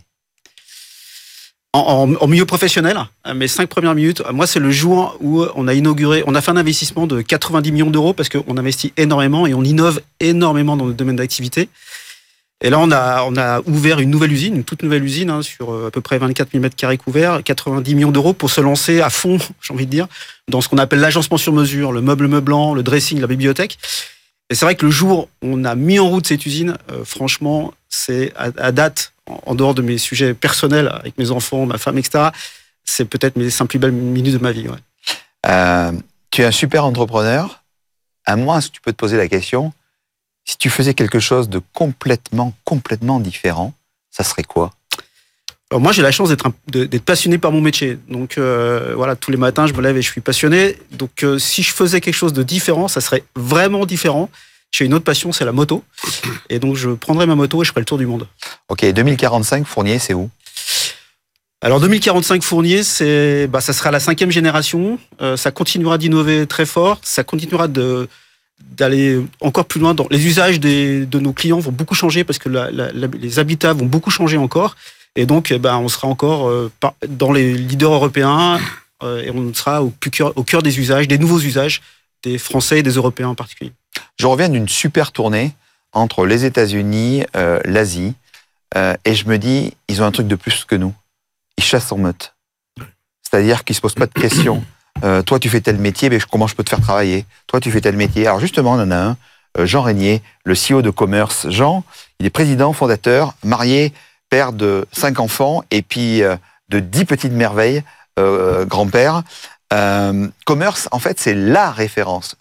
En milieu professionnel, mes 5 premières minutes, moi c'est le jour où on a fait un investissement de 90 millions d'euros parce qu'on investit énormément et on innove énormément dans notre domaine d'activité. Et là, on a ouvert une nouvelle usine, une toute nouvelle usine, hein, sur à peu près 24 000 m² couverts, 90 millions d'euros pour se lancer à fond, j'ai envie de dire, dans ce qu'on appelle l'agencement sur mesure, le meuble meublant, le dressing, la bibliothèque. Et c'est vrai que le jour où on a mis en route cette usine, franchement, c'est à date, en dehors de mes sujets personnels, avec mes enfants, ma femme, etc., c'est peut-être mes 5 plus belles minutes de ma vie. Ouais. Tu es un super entrepreneur. À moins, si tu peux te poser la question, si tu faisais quelque chose de complètement différent, ça serait quoi ? Alors moi, j'ai la chance d'être passionné par mon métier. Donc voilà, tous les matins, je me lève et je suis passionné. Donc si je faisais quelque chose de différent, ça serait vraiment différent. J'ai une autre passion, c'est la moto. Et donc je prendrais ma moto et je ferais le tour du monde. Ok, 2045, Fournier, c'est où ? Alors 2045 Fournier, ça sera la 5e génération. Ça continuera d'innover très fort. Ça continuera d'aller encore plus loin. Les usages de nos clients vont beaucoup changer parce que les habitats vont beaucoup changer encore. Et donc, on sera encore dans les leaders européens et on sera au cœur des usages, des nouveaux usages des Français et des Européens en particulier. Je reviens d'une super tournée entre les États-Unis, l'Asie, et je me dis, ils ont un truc de plus que nous. Ils chassent en meute. C'est-à-dire qu'ils se posent pas de questions. Toi, tu fais tel métier, mais comment je peux te faire travailler ? Toi, tu fais tel métier. Alors justement, on en a un, Jean Régnier, le CEO de Commerce. Jean, il est président, fondateur, marié, père de 5 enfants, et puis de 10 petites merveilles, grand-père. Commerce, en fait, c'est la référence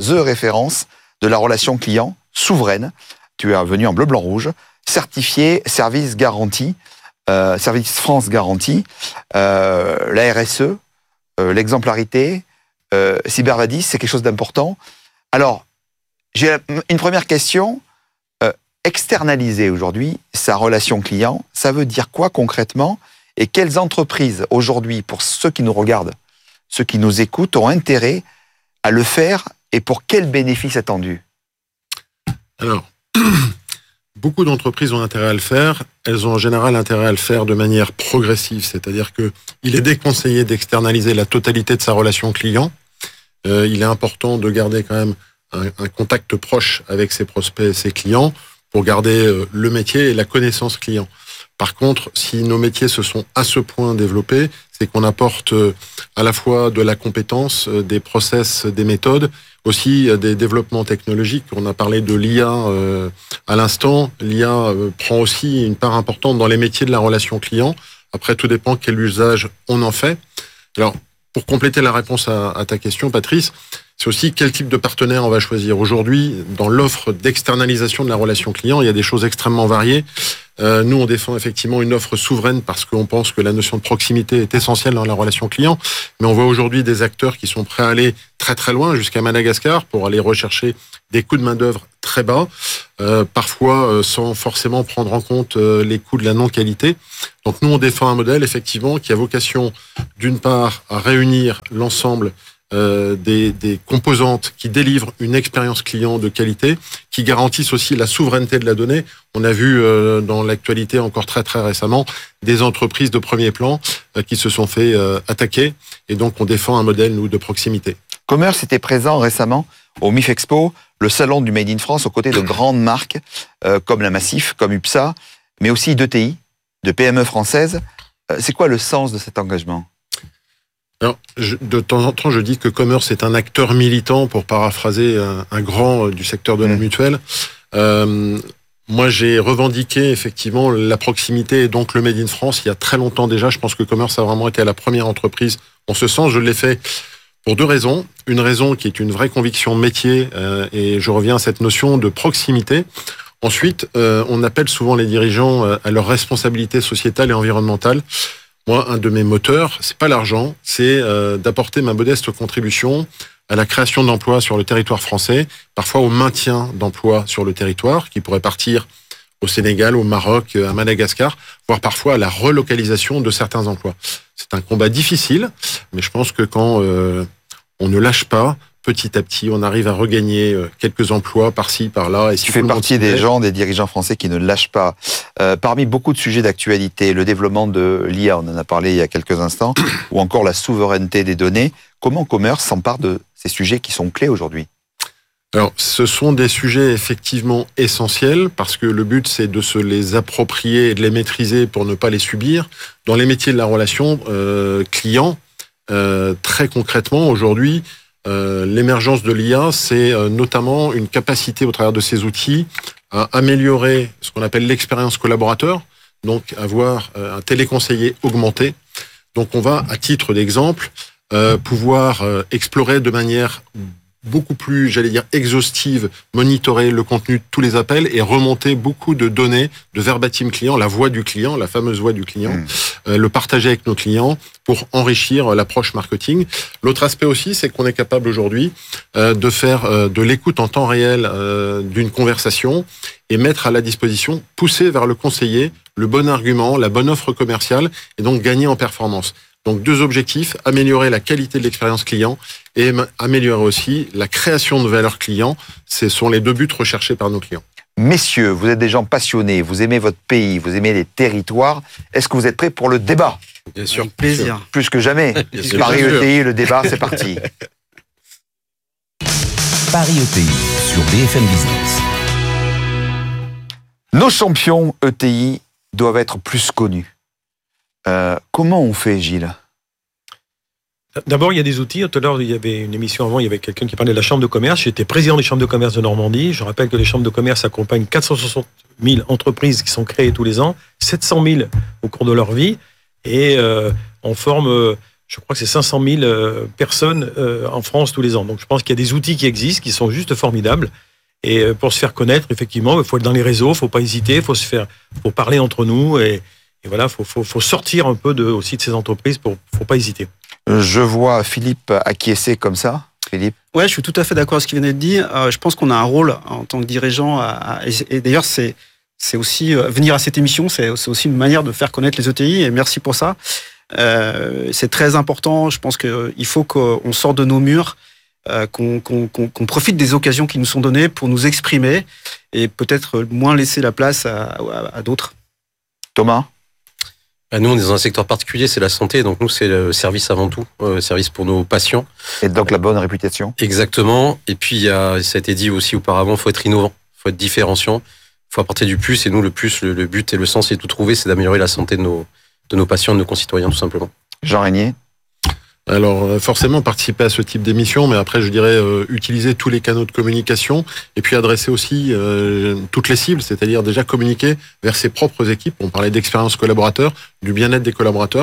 de la relation client souveraine. Tu es venu en bleu, blanc, rouge, certifié, service garanti, service France garantie, la RSE, l'exemplarité, Cybervadis, c'est quelque chose d'important. Alors, j'ai une première question. Externaliser aujourd'hui sa relation client, ça veut dire quoi concrètement ? Et quelles entreprises aujourd'hui, pour ceux qui nous regardent, ceux qui nous écoutent, ont intérêt à le faire et pour quels bénéfices attendus ? Alors, beaucoup d'entreprises ont intérêt à le faire. Elles ont en général intérêt à le faire de manière progressive, c'est-à-dire qu'il est déconseillé d'externaliser la totalité de sa relation client. Il est important de garder quand même un contact proche avec ses prospects et ses clients pour garder le métier et la connaissance client. Par contre, si nos métiers se sont à ce point développés, c'est qu'on apporte à la fois de la compétence, des process, des méthodes, aussi des développements technologiques. On a parlé de l'IA à l'instant. L'IA prend aussi une part importante dans les métiers de la relation client. Après, tout dépend quel usage on en fait. Alors, pour compléter la réponse à ta question, Patrice, c'est aussi quel type de partenaire on va choisir. Aujourd'hui, dans l'offre d'externalisation de la relation client, il y a des choses extrêmement variées. Nous, on défend effectivement une offre souveraine parce qu'on pense que la notion de proximité est essentielle dans la relation client. Mais on voit aujourd'hui des acteurs qui sont prêts à aller très très loin, jusqu'à Madagascar, pour aller rechercher des coûts de main-d'œuvre très bas, parfois sans forcément prendre en compte les coûts de la non-qualité. Donc nous, on défend un modèle effectivement qui a vocation, d'une part, à réunir l'ensemble des composantes qui délivrent une expérience client de qualité, qui garantissent aussi la souveraineté de la donnée. On a vu dans l'actualité encore très très récemment des entreprises de premier plan qui se sont fait attaquer, et donc on défend un modèle, nous, de proximité. Commerce était présent récemment au MIF Expo, le salon du Made in France, aux côtés de grandes marques comme la Massif, comme UPSA, mais aussi d'ETI, de PME françaises. C'est quoi le sens de cet engagement ? Alors, de temps en temps, je dis que Commerce est un acteur militant, pour paraphraser un grand du secteur de la mutuelle. Moi, j'ai revendiqué effectivement la proximité et donc le Made in France il y a très longtemps déjà. Je pense que Commerce a vraiment été la première entreprise en ce sens. Je l'ai fait pour deux raisons. Une raison qui est une vraie conviction métier, et je reviens à cette notion de proximité. Ensuite, on appelle souvent les dirigeants à leur responsabilité sociétale et environnementale. Moi, un de mes moteurs, c'est pas l'argent, c'est d'apporter ma modeste contribution à la création d'emplois sur le territoire français, parfois au maintien d'emplois sur le territoire, qui pourraient partir au Sénégal, au Maroc, à Madagascar, voire parfois à la relocalisation de certains emplois. C'est un combat difficile, mais je pense que quand on ne lâche pas, petit à petit, on arrive à regagner quelques emplois par-ci, par-là. Et si tu fais partie des gens, des dirigeants français qui ne lâchent pas. Parmi beaucoup de sujets d'actualité, le développement de l'IA, on en a parlé il y a quelques instants, ou encore la souveraineté des données, comment Commerce s'empare de ces sujets qui sont clés aujourd'hui ? Alors, ce sont des sujets effectivement essentiels, parce que le but, c'est de se les approprier et de les maîtriser pour ne pas les subir. Dans les métiers de la relation client, très concrètement, aujourd'hui, l'émergence de l'IA, c'est notamment une capacité au travers de ces outils à améliorer ce qu'on appelle l'expérience collaborateur, donc avoir un téléconseiller augmenté. Donc on va, à titre d'exemple, pouvoir explorer de manière beaucoup plus, j'allais dire, exhaustive, monitorer le contenu de tous les appels et remonter beaucoup de données de verbatim client, la voix du client, la fameuse voix du client, le partager avec nos clients pour enrichir l'approche marketing. L'autre aspect aussi, c'est qu'on est capable aujourd'hui de faire de l'écoute en temps réel d'une conversation et mettre à la disposition, pousser vers le conseiller le bon argument, la bonne offre commerciale et donc gagner en performance. Donc deux objectifs, améliorer la qualité de l'expérience client et améliorer aussi la création de valeur client. Ce sont les deux buts recherchés par nos clients. Messieurs, vous êtes des gens passionnés, vous aimez votre pays, vous aimez les territoires. Est-ce que vous êtes prêts pour le débat ? Bien sûr. Avec plaisir. Plus que jamais. Paris ETI, le débat, c'est parti. Paris ETI sur BFM Business. Nos champions ETI doivent être plus connus. Comment on fait, Gilles ? D'abord, il y a des outils. Tout à l'heure, il y avait une émission avant, il y avait quelqu'un qui parlait de la Chambre de commerce. J'étais président des chambres de commerce de Normandie. Je rappelle que les chambres de commerce accompagnent 460 000 entreprises qui sont créées tous les ans, 700 000 au cours de leur vie. Et on forme, je crois que c'est 500 000 personnes en France tous les ans. Donc je pense qu'il y a des outils qui existent, qui sont juste formidables. Et pour se faire connaître, effectivement, il faut être dans les réseaux, il ne faut pas hésiter, il faut parler entre nous. Et voilà, faut sortir un peu aussi de ces entreprises, faut pas hésiter. Je vois Philippe acquiescer comme ça. Philippe ? Ouais, je suis tout à fait d'accord avec ce qu'il venait de dire. Je pense qu'on a un rôle en tant que dirigeant. Et d'ailleurs, c'est aussi venir à cette émission, c'est aussi une manière de faire connaître les ETI. Et merci pour ça. C'est très important. Je pense qu'il faut qu'on sorte de nos murs, qu'on profite des occasions qui nous sont données pour nous exprimer et peut-être moins laisser la place à d'autres. Thomas ? Nous, on est dans un secteur particulier, c'est la santé. Donc nous, c'est le service avant tout, service pour nos patients. Et donc la bonne réputation. Exactement. Et puis, ça a été dit aussi auparavant, il faut être innovant, il faut être différenciant, il faut apporter du plus. Et nous, le plus, le but et le sens, c'est tout trouver, c'est d'améliorer la santé de nos patients, de nos concitoyens, tout simplement. Jean Régnier ? Alors forcément participer à ce type d'émission, mais après je dirais utiliser tous les canaux de communication et puis adresser aussi toutes les cibles, c'est-à-dire déjà communiquer vers ses propres équipes. On parlait d'expérience collaborateur, du bien-être des collaborateurs.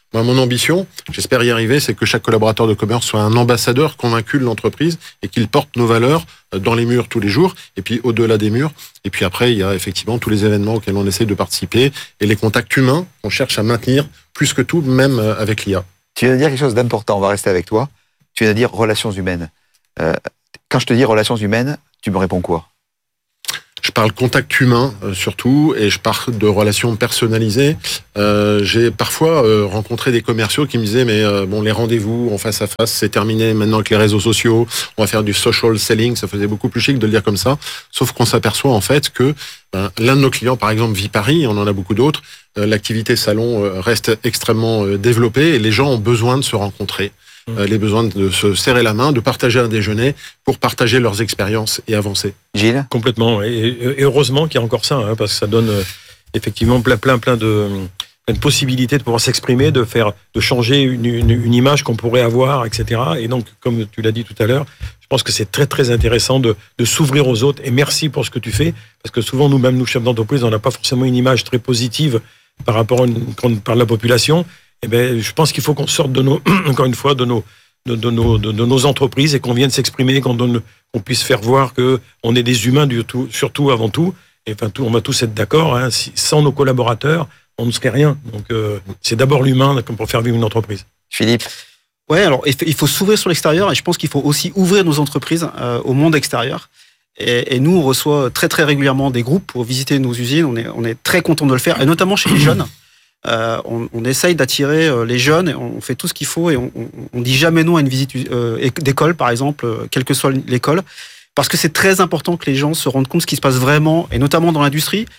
Moi, mon ambition, j'espère y arriver, c'est que chaque collaborateur de commerce soit un ambassadeur convaincu de l'entreprise et qu'il porte nos valeurs dans les murs tous les jours et puis au-delà des murs. Et puis après, il y a effectivement tous les événements auxquels on essaie de participer et les contacts humains qu'on cherche à maintenir plus que tout, même avec l'IA. Tu viens de dire quelque chose d'important, on va rester avec toi. Tu viens de dire relations humaines. Quand je te dis relations humaines, tu me réponds quoi ? Je parle contact humain surtout, et je parle de relations personnalisées. J'ai parfois rencontré des commerciaux qui me disaient bon, les rendez-vous en face à face, c'est terminé maintenant avec les réseaux sociaux. On va faire du social selling. Ça faisait beaucoup plus chic de le dire comme ça. Sauf qu'on s'aperçoit en fait que l'un de nos clients, par exemple Viparis, on en a beaucoup d'autres. L'activité salon reste extrêmement développée et les gens ont besoin de se rencontrer. Les besoins de se serrer la main, de partager un déjeuner pour partager leurs expériences et avancer. Gilles ? Complètement. Et heureusement qu'il y a encore ça, parce que ça donne effectivement plein de possibilités de pouvoir s'exprimer, de changer une image qu'on pourrait avoir, etc. Et donc, comme tu l'as dit tout à l'heure, je pense que c'est très très intéressant de s'ouvrir aux autres. Et merci pour ce que tu fais, parce que souvent nous-mêmes, nous chefs d'entreprise, on n'a pas forcément une image très positive par rapport à la population. Eh ben, je pense qu'il faut qu'on sorte encore une fois, de nos entreprises et qu'on vienne s'exprimer, qu'on puisse faire voir que on est des humains surtout avant tout. Et enfin, on va tous être d'accord. Sans nos collaborateurs, on ne serait rien. Donc, c'est d'abord l'humain pour faire vivre une entreprise. Philippe ? Ouais, alors il faut s'ouvrir sur l'extérieur et je pense qu'il faut aussi ouvrir nos entreprises au monde extérieur. Et nous, on reçoit très très régulièrement des groupes pour visiter nos usines. On est très content de le faire, et notamment chez les jeunes. On essaye d'attirer les jeunes et on fait tout ce qu'il faut et on dit jamais non à une visite d'école, par exemple, quelle que soit l'école, parce que c'est très important que les gens se rendent compte de ce qui se passe vraiment, et notamment dans l'industrie.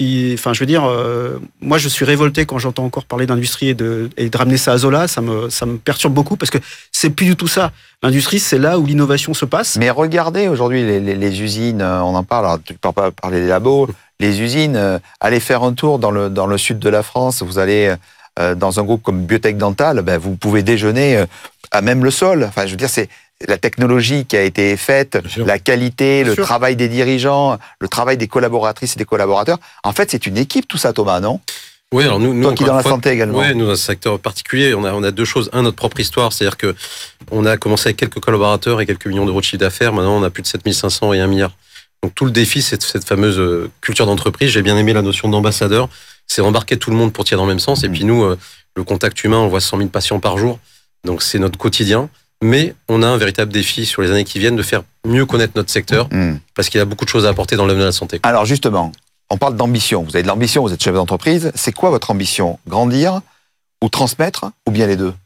Moi je suis révolté quand j'entends encore parler d'industrie et de ramener ça à Zola, ça me perturbe beaucoup parce que c'est plus du tout ça. L'industrie, c'est là où l'innovation se passe. Mais regardez aujourd'hui les usines, on en parle, alors, tu ne peux pas parler des labos, les usines, allez faire un tour dans le sud de la France, vous allez dans un groupe comme Biotech Dental, vous pouvez déjeuner à même le sol. Enfin, je veux dire, c'est la technologie qui a été faite, la qualité, le travail des dirigeants, le travail des collaboratrices et des collaborateurs. En fait, c'est une équipe tout ça, Thomas, non ? Oui, alors nous toi qui es dans la santé également. Oui, nous dans un secteur particulier, on a deux choses. Notre propre histoire, c'est-à-dire que on a commencé avec quelques collaborateurs et quelques millions d'euros de chiffre d'affaires. Maintenant, on a plus de 7500 et 1 milliard. Donc tout le défi, c'est cette fameuse culture d'entreprise. J'ai bien aimé la notion d'ambassadeur. C'est embarquer tout le monde pour tirer dans le même sens. Et puis nous, le contact humain, on voit 100 000 patients par jour. Donc c'est notre quotidien. Mais on a un véritable défi sur les années qui viennent de faire mieux connaître notre secteur parce qu'il y a beaucoup de choses à apporter dans le domaine de la santé. Alors justement, on parle d'ambition. Vous avez de l'ambition, vous êtes chef d'entreprise. C'est quoi votre ambition ? Grandir ou transmettre ou bien les deux ?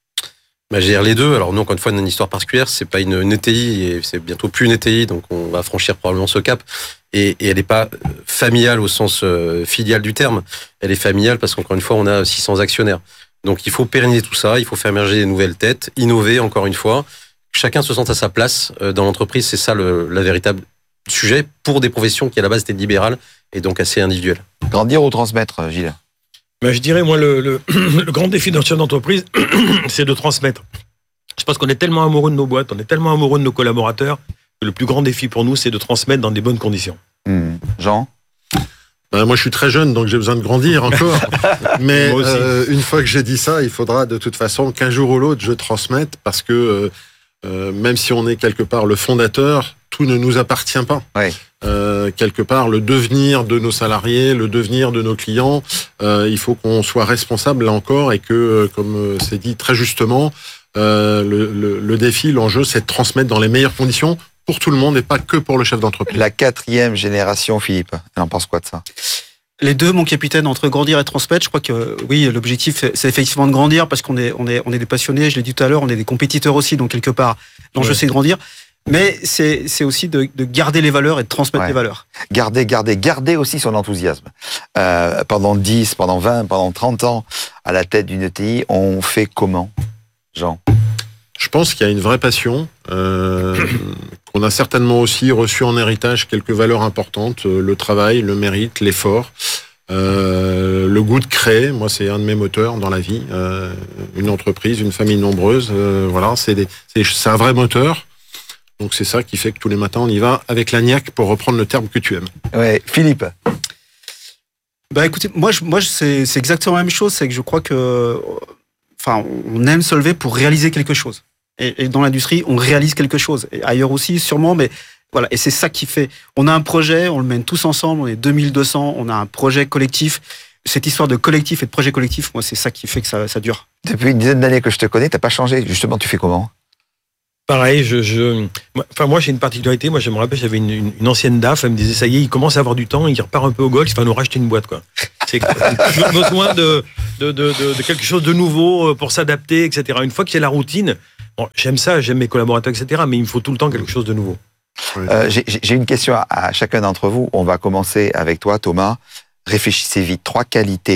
Je vais dire les deux. Alors nous, encore une fois, on a une histoire particulière. C'est pas une ETI et c'est bientôt plus une ETI, donc on va franchir probablement ce cap. Et elle n'est pas familiale au sens filial du terme. Elle est familiale parce qu'encore une fois, on a 600 actionnaires. Donc il faut pérenniser tout ça, il faut faire émerger des nouvelles têtes, innover encore une fois. Chacun se sente à sa place dans l'entreprise, c'est ça la véritable sujet pour des professions qui à la base étaient libérales et donc assez individuelles. Grandir ou transmettre, Gilles ? Je dirais, moi, le grand défi d'un chef d'entreprise, c'est de transmettre. Je pense qu'on est tellement amoureux de nos boîtes, on est tellement amoureux de nos collaborateurs, que le plus grand défi pour nous, c'est de transmettre dans des bonnes conditions. Jean ? Moi, je suis très jeune, donc j'ai besoin de grandir encore. Mais une fois que j'ai dit ça, il faudra de toute façon qu'un jour ou l'autre, je transmette, parce que même si on est quelque part le fondateur, tout ne nous appartient pas. Ouais. Quelque part, le devenir de nos salariés, le devenir de nos clients, il faut qu'on soit responsable là encore et que, comme c'est dit très justement, le défi, l'enjeu, c'est de transmettre dans les meilleures conditions pour tout le monde et pas que pour le chef d'entreprise. La 4e génération, Philippe, elle en pense quoi de ça ? Les deux, mon capitaine, entre grandir et transmettre, je crois que oui, l'objectif, c'est effectivement de grandir parce qu'on est des passionnés, je l'ai dit tout à l'heure, on est des compétiteurs aussi, donc quelque part, l'enjeu c'est de grandir. Mais c'est aussi de garder les valeurs et de transmettre les valeurs. Garder aussi son enthousiasme. Pendant 10, pendant 20, pendant 30 ans, à la tête d'une ETI, on fait comment, Jean ? Je pense qu'il y a une vraie passion, qu'on a certainement aussi reçu en héritage quelques valeurs importantes, le travail, le mérite, l'effort, le goût de créer. Moi, c'est un de mes moteurs dans la vie. Une entreprise, une famille nombreuse, voilà, c'est un vrai moteur. Donc c'est ça qui fait que tous les matins, on y va avec la niaque, pour reprendre le terme que tu aimes. Ouais, Philippe. Écoutez, moi c'est exactement la même chose, c'est que je crois que on aime se lever pour réaliser quelque chose. Et dans l'industrie, on réalise quelque chose. Et ailleurs aussi, sûrement, mais voilà. Et c'est ça qui fait. On a un projet, on le mène tous ensemble, on est 2200, on a un projet collectif. Cette histoire de collectif et de projet collectif, moi, c'est ça qui fait que ça dure. Depuis une dizaine d'années que je te connais, t'as pas changé. Justement, tu fais comment? Pareil, moi j'ai une particularité. Moi, je me rappelle, j'avais une ancienne DAF. Elle me disait, ça y est, il commence à avoir du temps, il repart un peu au golf, il va nous racheter une boîte, quoi. C'est toujours besoin de quelque chose de nouveau pour s'adapter, etc. Une fois qu'il y a la routine, bon, j'aime ça, j'aime mes collaborateurs, etc. Mais il me faut tout le temps quelque chose de nouveau. J'ai une question à chacun d'entre vous. On va commencer avec toi, Thomas. Réfléchissez vite. Trois qualités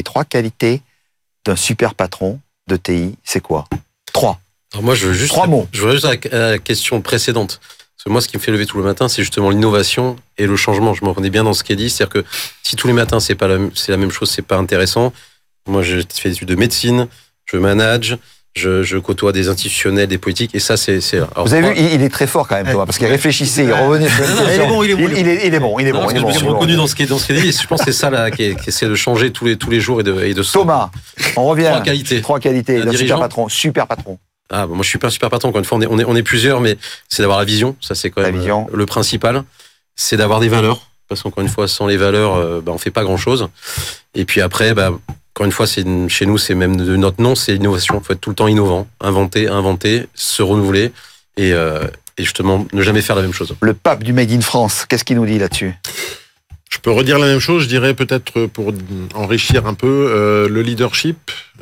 d'un super patron de TI, c'est quoi? 3. Alors moi, je veux juste 3 mots. Je veux juste à la question précédente. Parce que moi, ce qui me fait lever tout le matin, c'est justement l'innovation et le changement. Je me reconnais bien dans ce qui est dit. C'est-à-dire que si tous les matins, c'est la même chose, c'est pas intéressant. Moi, j'ai fait des études de médecine, je manage, je côtoie des institutionnels, des politiques, et ça, c'est. Vous avez vu, il est très fort quand même, Thomas, parce qu'il réfléchissait, il revenait sur une question. Il est bon. Je me suis reconnu dans ce qui est dit. Je pense que c'est ça là qui essaie de changer tous les jours et de. Thomas, on revient. 3 qualités. d'un super patron. Ah, moi je suis pas un super patron. Encore une fois, on est plusieurs, mais c'est d'avoir la vision. Ça, c'est quand même le principal. C'est d'avoir des valeurs, parce qu'encore une fois, sans les valeurs, on fait pas grand chose. Et puis après, encore une fois, chez nous, c'est même de notre nom, c'est l'innovation. Il faut être tout le temps innovant, inventer, se renouveler et justement ne jamais faire la même chose. Le pape du Made in France, qu'est-ce qu'il nous dit là-dessus? Je peux redire la même chose, je dirais peut-être pour enrichir un peu le leadership,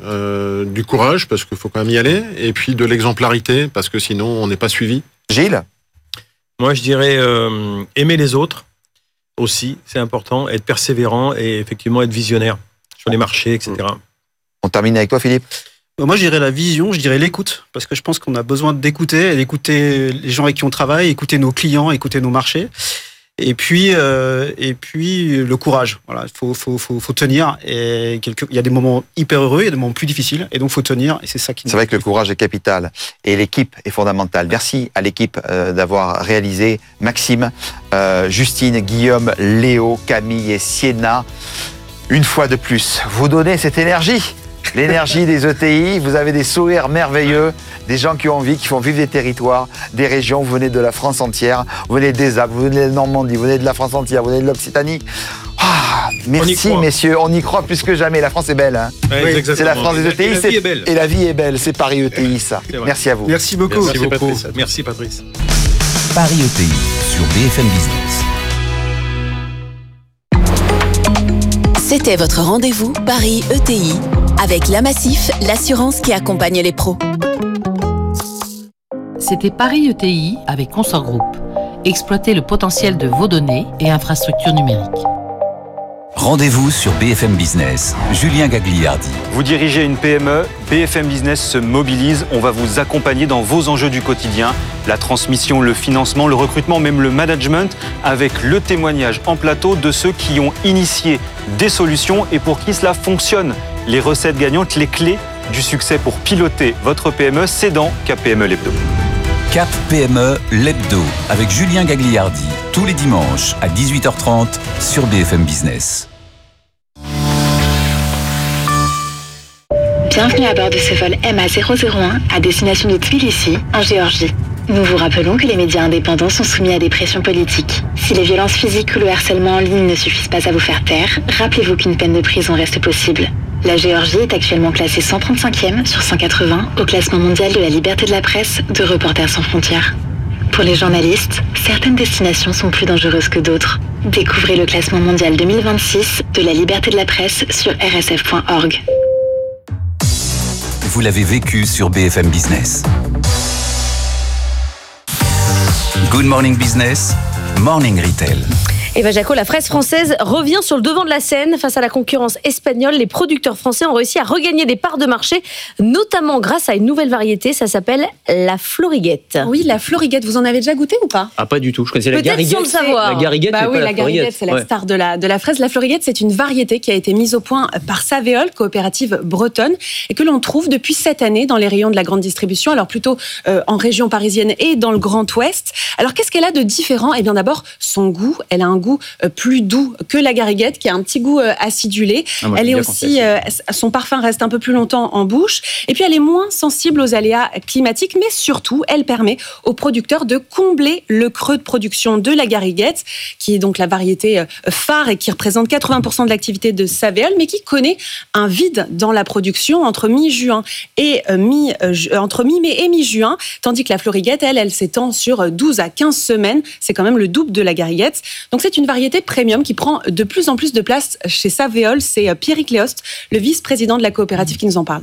du courage, parce qu'il faut quand même y aller, et puis de l'exemplarité, parce que sinon on n'est pas suivi. Gilles? Moi, je dirais aimer les autres aussi, c'est important, être persévérant et effectivement être visionnaire sur les marchés, etc. On termine avec toi, Philippe? Moi, je dirais la vision, je dirais l'écoute, parce que je pense qu'on a besoin d'écouter les gens avec qui on travaille, écouter nos clients, écouter nos marchés. Et puis le courage. Voilà, faut tenir. Et il y a des moments hyper heureux, il y a des moments plus difficiles, et donc faut tenir. Et c'est ça qui. C'est vrai que le courage est capital, et l'équipe est fondamentale. Merci à l'équipe d'avoir réalisé. Maxime, Justine, Guillaume, Léo, Camille et Sienna. Une fois de plus, vous donnez cette énergie. L'énergie des ETI, vous avez des sourires merveilleux, des gens qui ont envie, qui font vivre des territoires, des régions, vous venez de la France entière, vous venez des Alpes, vous venez de Normandie, vous venez de la France entière, vous venez de l'Occitanie. Merci messieurs, on y croit plus que jamais, la France est belle. Hein. Oui, c'est la France des ETI, et la vie est belle. Et la vie est belle, c'est Paris ETI ça. Merci à vous. Merci beaucoup. Merci Patrice. Paris ETI sur BFM Business. C'était votre rendez-vous Paris ETI avec la Massif, l'assurance qui accompagne les pros. C'était Paris ETI avec Consort Group. Exploitez le potentiel de vos données et infrastructures numériques. Rendez-vous sur BFM Business. Julien Gagliardi. Vous dirigez une PME, BFM Business se mobilise. On va vous accompagner dans vos enjeux du quotidien. La transmission, le financement, le recrutement, même le management, avec le témoignage en plateau de ceux qui ont initié des solutions et pour qui cela fonctionne. Les recettes gagnantes, les clés du succès pour piloter votre PME, c'est dans Cap PME l'Hebdo. Cap PME l'Hebdo avec Julien Gagliardi, tous les dimanches à 18h30 sur BFM Business. Bienvenue à bord de ce vol MA001 à destination de Tbilissi, en Géorgie. Nous vous rappelons que les médias indépendants sont soumis à des pressions politiques. Si les violences physiques ou le harcèlement en ligne ne suffisent pas à vous faire taire, rappelez-vous qu'une peine de prison reste possible. La Géorgie est actuellement classée 135e sur 180 au classement mondial de la liberté de la presse de Reporters sans frontières. Pour les journalistes, certaines destinations sont plus dangereuses que d'autres. Découvrez le classement mondial 2026 de la liberté de la presse sur rsf.org. Vous l'avez vécu sur BFM Business. Good Morning Business, Morning Retail. Eva Jaco, la fraise française revient sur le devant de la scène. Face à la concurrence espagnole, les producteurs français ont réussi à regagner des parts de marché, notamment grâce à une nouvelle variété, ça s'appelle la Floriguette. Oui, la Floriguette, vous en avez déjà goûté ou pas? Ah, pas du tout, je connaissais la Gariguette. Peut-être sans le savoir. La Gariguette, bah mais oui, pas la Gariguette, c'est la star de la fraise. La Floriguette, c'est une variété qui a été mise au point par Savéol, coopérative bretonne, et que l'on trouve depuis cette année dans les rayons de la grande distribution, alors plutôt en région parisienne et dans le Grand Ouest. Alors, qu'est-ce qu'elle a de différent? Eh bien, d'abord, son goût. Elle a un goût goût plus doux que la gariguette, qui a un petit goût acidulé. Elle est aussi, son parfum reste un peu plus longtemps en bouche. Et puis, elle est moins sensible aux aléas climatiques, mais surtout, elle permet aux producteurs de combler le creux de production de la gariguette, qui est donc la variété phare et qui représente 80% de l'activité de Savéole, mais qui connaît un vide dans la production entre mi-mai et mi-juin, tandis que la Floriguette, elle s'étend sur 12 à 15 semaines. C'est quand même le double de la gariguette. Donc c'est une variété premium qui prend de plus en plus de place chez Savéole. C'est Pierrick Léost, le vice-président de la coopérative, qui nous en parle.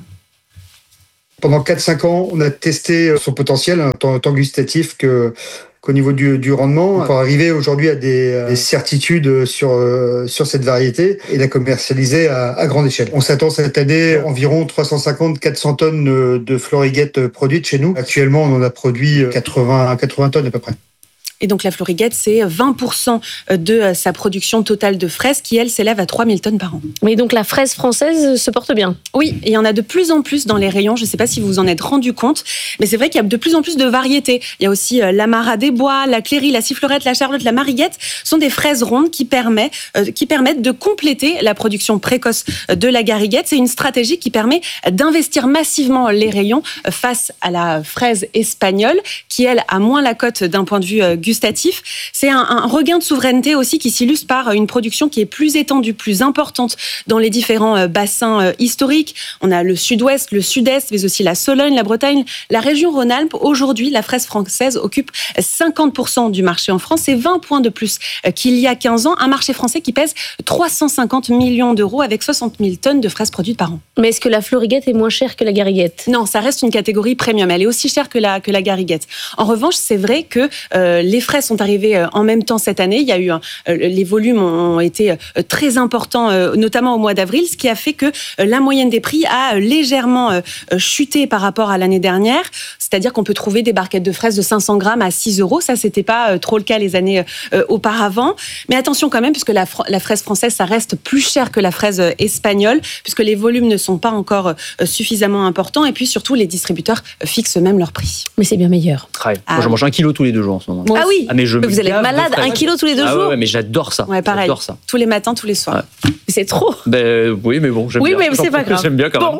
Pendant 4-5 ans, on a testé son potentiel, tant gustatif qu'au niveau du rendement, pour arriver aujourd'hui à des certitudes sur cette variété et la commercialiser à grande échelle. On s'attend cette année environ 350-400 tonnes de Floriguette produites chez nous. Actuellement, on en a produit 80 tonnes à peu près. Et donc la Floriguette, c'est 20% de sa production totale de fraises qui, elle, s'élève à 3000 tonnes par an. Mais donc la fraise française se porte bien. Oui, et il y en a de plus en plus dans les rayons. Je ne sais pas si vous vous en êtes rendu compte, mais c'est vrai qu'il y a de plus en plus de variétés. Il y a aussi l'Amara des Bois, la Cléry, la Sifflerette, la Charlotte, la Mariguette. Ce sont des fraises rondes qui permettent de compléter la production précoce de la gariguette. C'est une stratégie qui permet d'investir massivement les rayons face à la fraise espagnole, qui, elle, a moins la cote d'un point de vue gustatif. C'est un regain de souveraineté aussi qui s'illustre par une production qui est plus étendue, plus importante dans les différents bassins historiques. On a le sud-ouest, le sud-est, mais aussi la Sologne, la Bretagne, la région Rhône-Alpes. Aujourd'hui, la fraise française occupe 50% du marché en France. C'est 20 points de plus qu'il y a 15 ans. Un marché français qui pèse 350 millions d'euros avec 60 000 tonnes de fraises produites par an. Mais est-ce que la Floriguette est moins chère que la gariguette ? Non, ça reste une catégorie premium. Elle est aussi chère que la gariguette. En revanche, c'est vrai que les fraises sont arrivées en même temps cette année. Il y a eu les volumes ont été très importants, notamment au mois d'avril, ce qui a fait que la moyenne des prix a légèrement chuté par rapport à l'année dernière. C'est-à-dire qu'on peut trouver des barquettes de fraises de 500 grammes à 6 €. Ça, c'était pas trop le cas les années auparavant. Mais attention quand même, puisque la fraise française, ça reste plus cher que la fraise espagnole, puisque les volumes ne sont pas encore suffisamment importants. Et puis surtout, les distributeurs fixent même leur prix. Mais c'est bien meilleur. Ouais. Moi, j'en mange 1 kilo tous les 2 jours en ce moment. Ah oui. Mais vous allez être malade, 1 kilo tous les 2 jours. Ouais, mais j'adore ça. Ouais, pareil. J'adore ça. Tous les matins, tous les soirs. Ouais. C'est trop. Oui, mais bon, j'aime bien. Oui, mais c'est pas grave. J'aime bien quand même.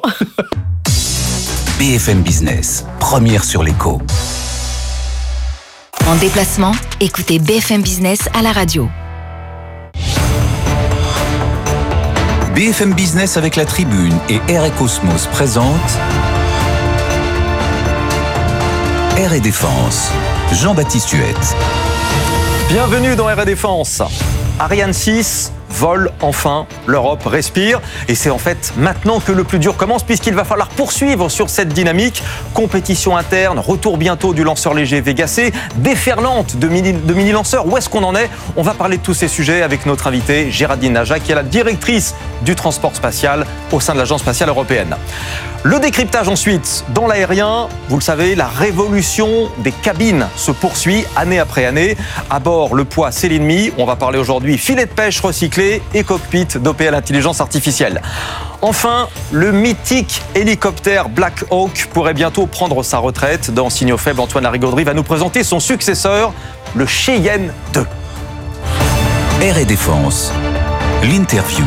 BFM Business, première sur l'écho. En déplacement, écoutez BFM Business à la radio. BFM Business avec la Tribune et Air et Cosmos présente Air et Défense. Jean-Baptiste Huette. Bienvenue dans Air et Défense. Ariane 6 vole enfin, l'Europe respire et c'est en fait maintenant que le plus dur commence puisqu'il va falloir poursuivre sur cette dynamique. Compétition interne, retour bientôt du lanceur léger Vega C, déferlante de mini-lanceurs. Où est-ce qu'on en est ? On va parler de tous ces sujets avec notre invitée Géraldine Naja qui est la directrice du transport spatial au sein de l'Agence spatiale européenne. Le décryptage ensuite dans l'aérien, vous le savez, la révolution des cabines se poursuit année après année. À bord, le poids c'est l'ennemi. On va parler aujourd'hui filet de pêche recyclé et cockpit dopé à l'intelligence artificielle. Enfin, le mythique hélicoptère Black Hawk pourrait bientôt prendre sa retraite. Dans Signaux faibles, Antoine Larigauderie va nous présenter son successeur, le Cheyenne 2. Air et Défense, l'interview.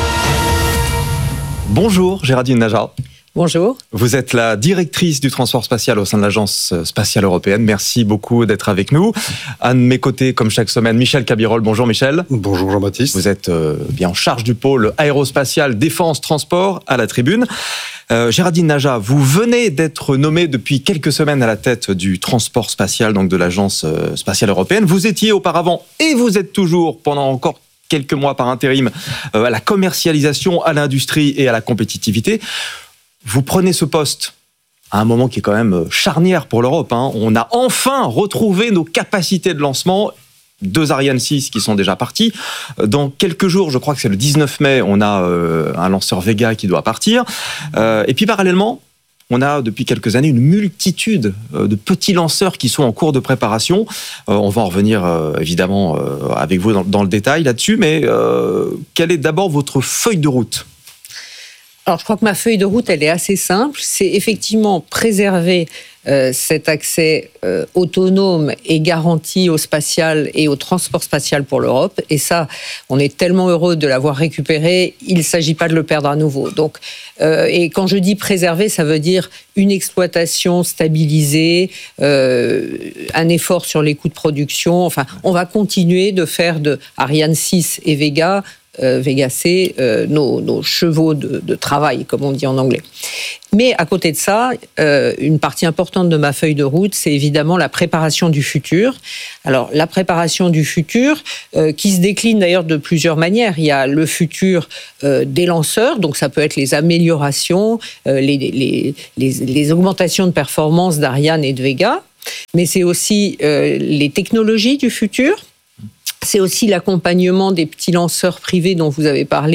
Bonjour Géraldine Naja. Bonjour. Vous êtes la directrice du transport spatial au sein de l'Agence spatiale européenne. Merci beaucoup d'être avec nous. À mes côtés, comme chaque semaine, Michel Cabirol. Bonjour Michel. Bonjour Jean-Baptiste. Vous êtes bien en charge du pôle aérospatial, défense, transport à la Tribune. Géraldine Naja, vous venez d'être nommée depuis quelques semaines à la tête du transport spatial, donc de l'Agence spatiale européenne. Vous étiez auparavant, et vous êtes toujours pendant encore quelques mois par intérim, à la commercialisation, à l'industrie et à la compétitivité. Vous prenez ce poste à un moment qui est quand même charnière pour l'Europe. On a enfin retrouvé nos capacités de lancement. 2 Ariane 6 qui sont déjà partis. Dans quelques jours, je crois que c'est le 19 mai, on a un lanceur Vega qui doit partir. Et puis parallèlement, on a depuis quelques années une multitude de petits lanceurs qui sont en cours de préparation. On va en revenir évidemment avec vous dans le détail là-dessus, mais quelle est d'abord votre feuille de route ? Alors, je crois que ma feuille de route, elle est assez simple. C'est effectivement préserver cet accès autonome et garanti au spatial et au transport spatial pour l'Europe. Et ça, on est tellement heureux de l'avoir récupéré, il ne s'agit pas de le perdre à nouveau. Donc, et quand je dis préserver, ça veut dire une exploitation stabilisée, un effort sur les coûts de production. Enfin, on va continuer de faire de Ariane 6 et Vega C, nos chevaux de travail, comme on dit en anglais. Mais à côté de ça, une partie importante de ma feuille de route, c'est évidemment la préparation du futur. Alors, la préparation du futur, qui se décline d'ailleurs de plusieurs manières. Il y a le futur des lanceurs, donc ça peut être les améliorations, les augmentations de performance d'Ariane et de Vega, mais c'est aussi les technologies du futur. C'est aussi l'accompagnement des petits lanceurs privés dont vous avez parlé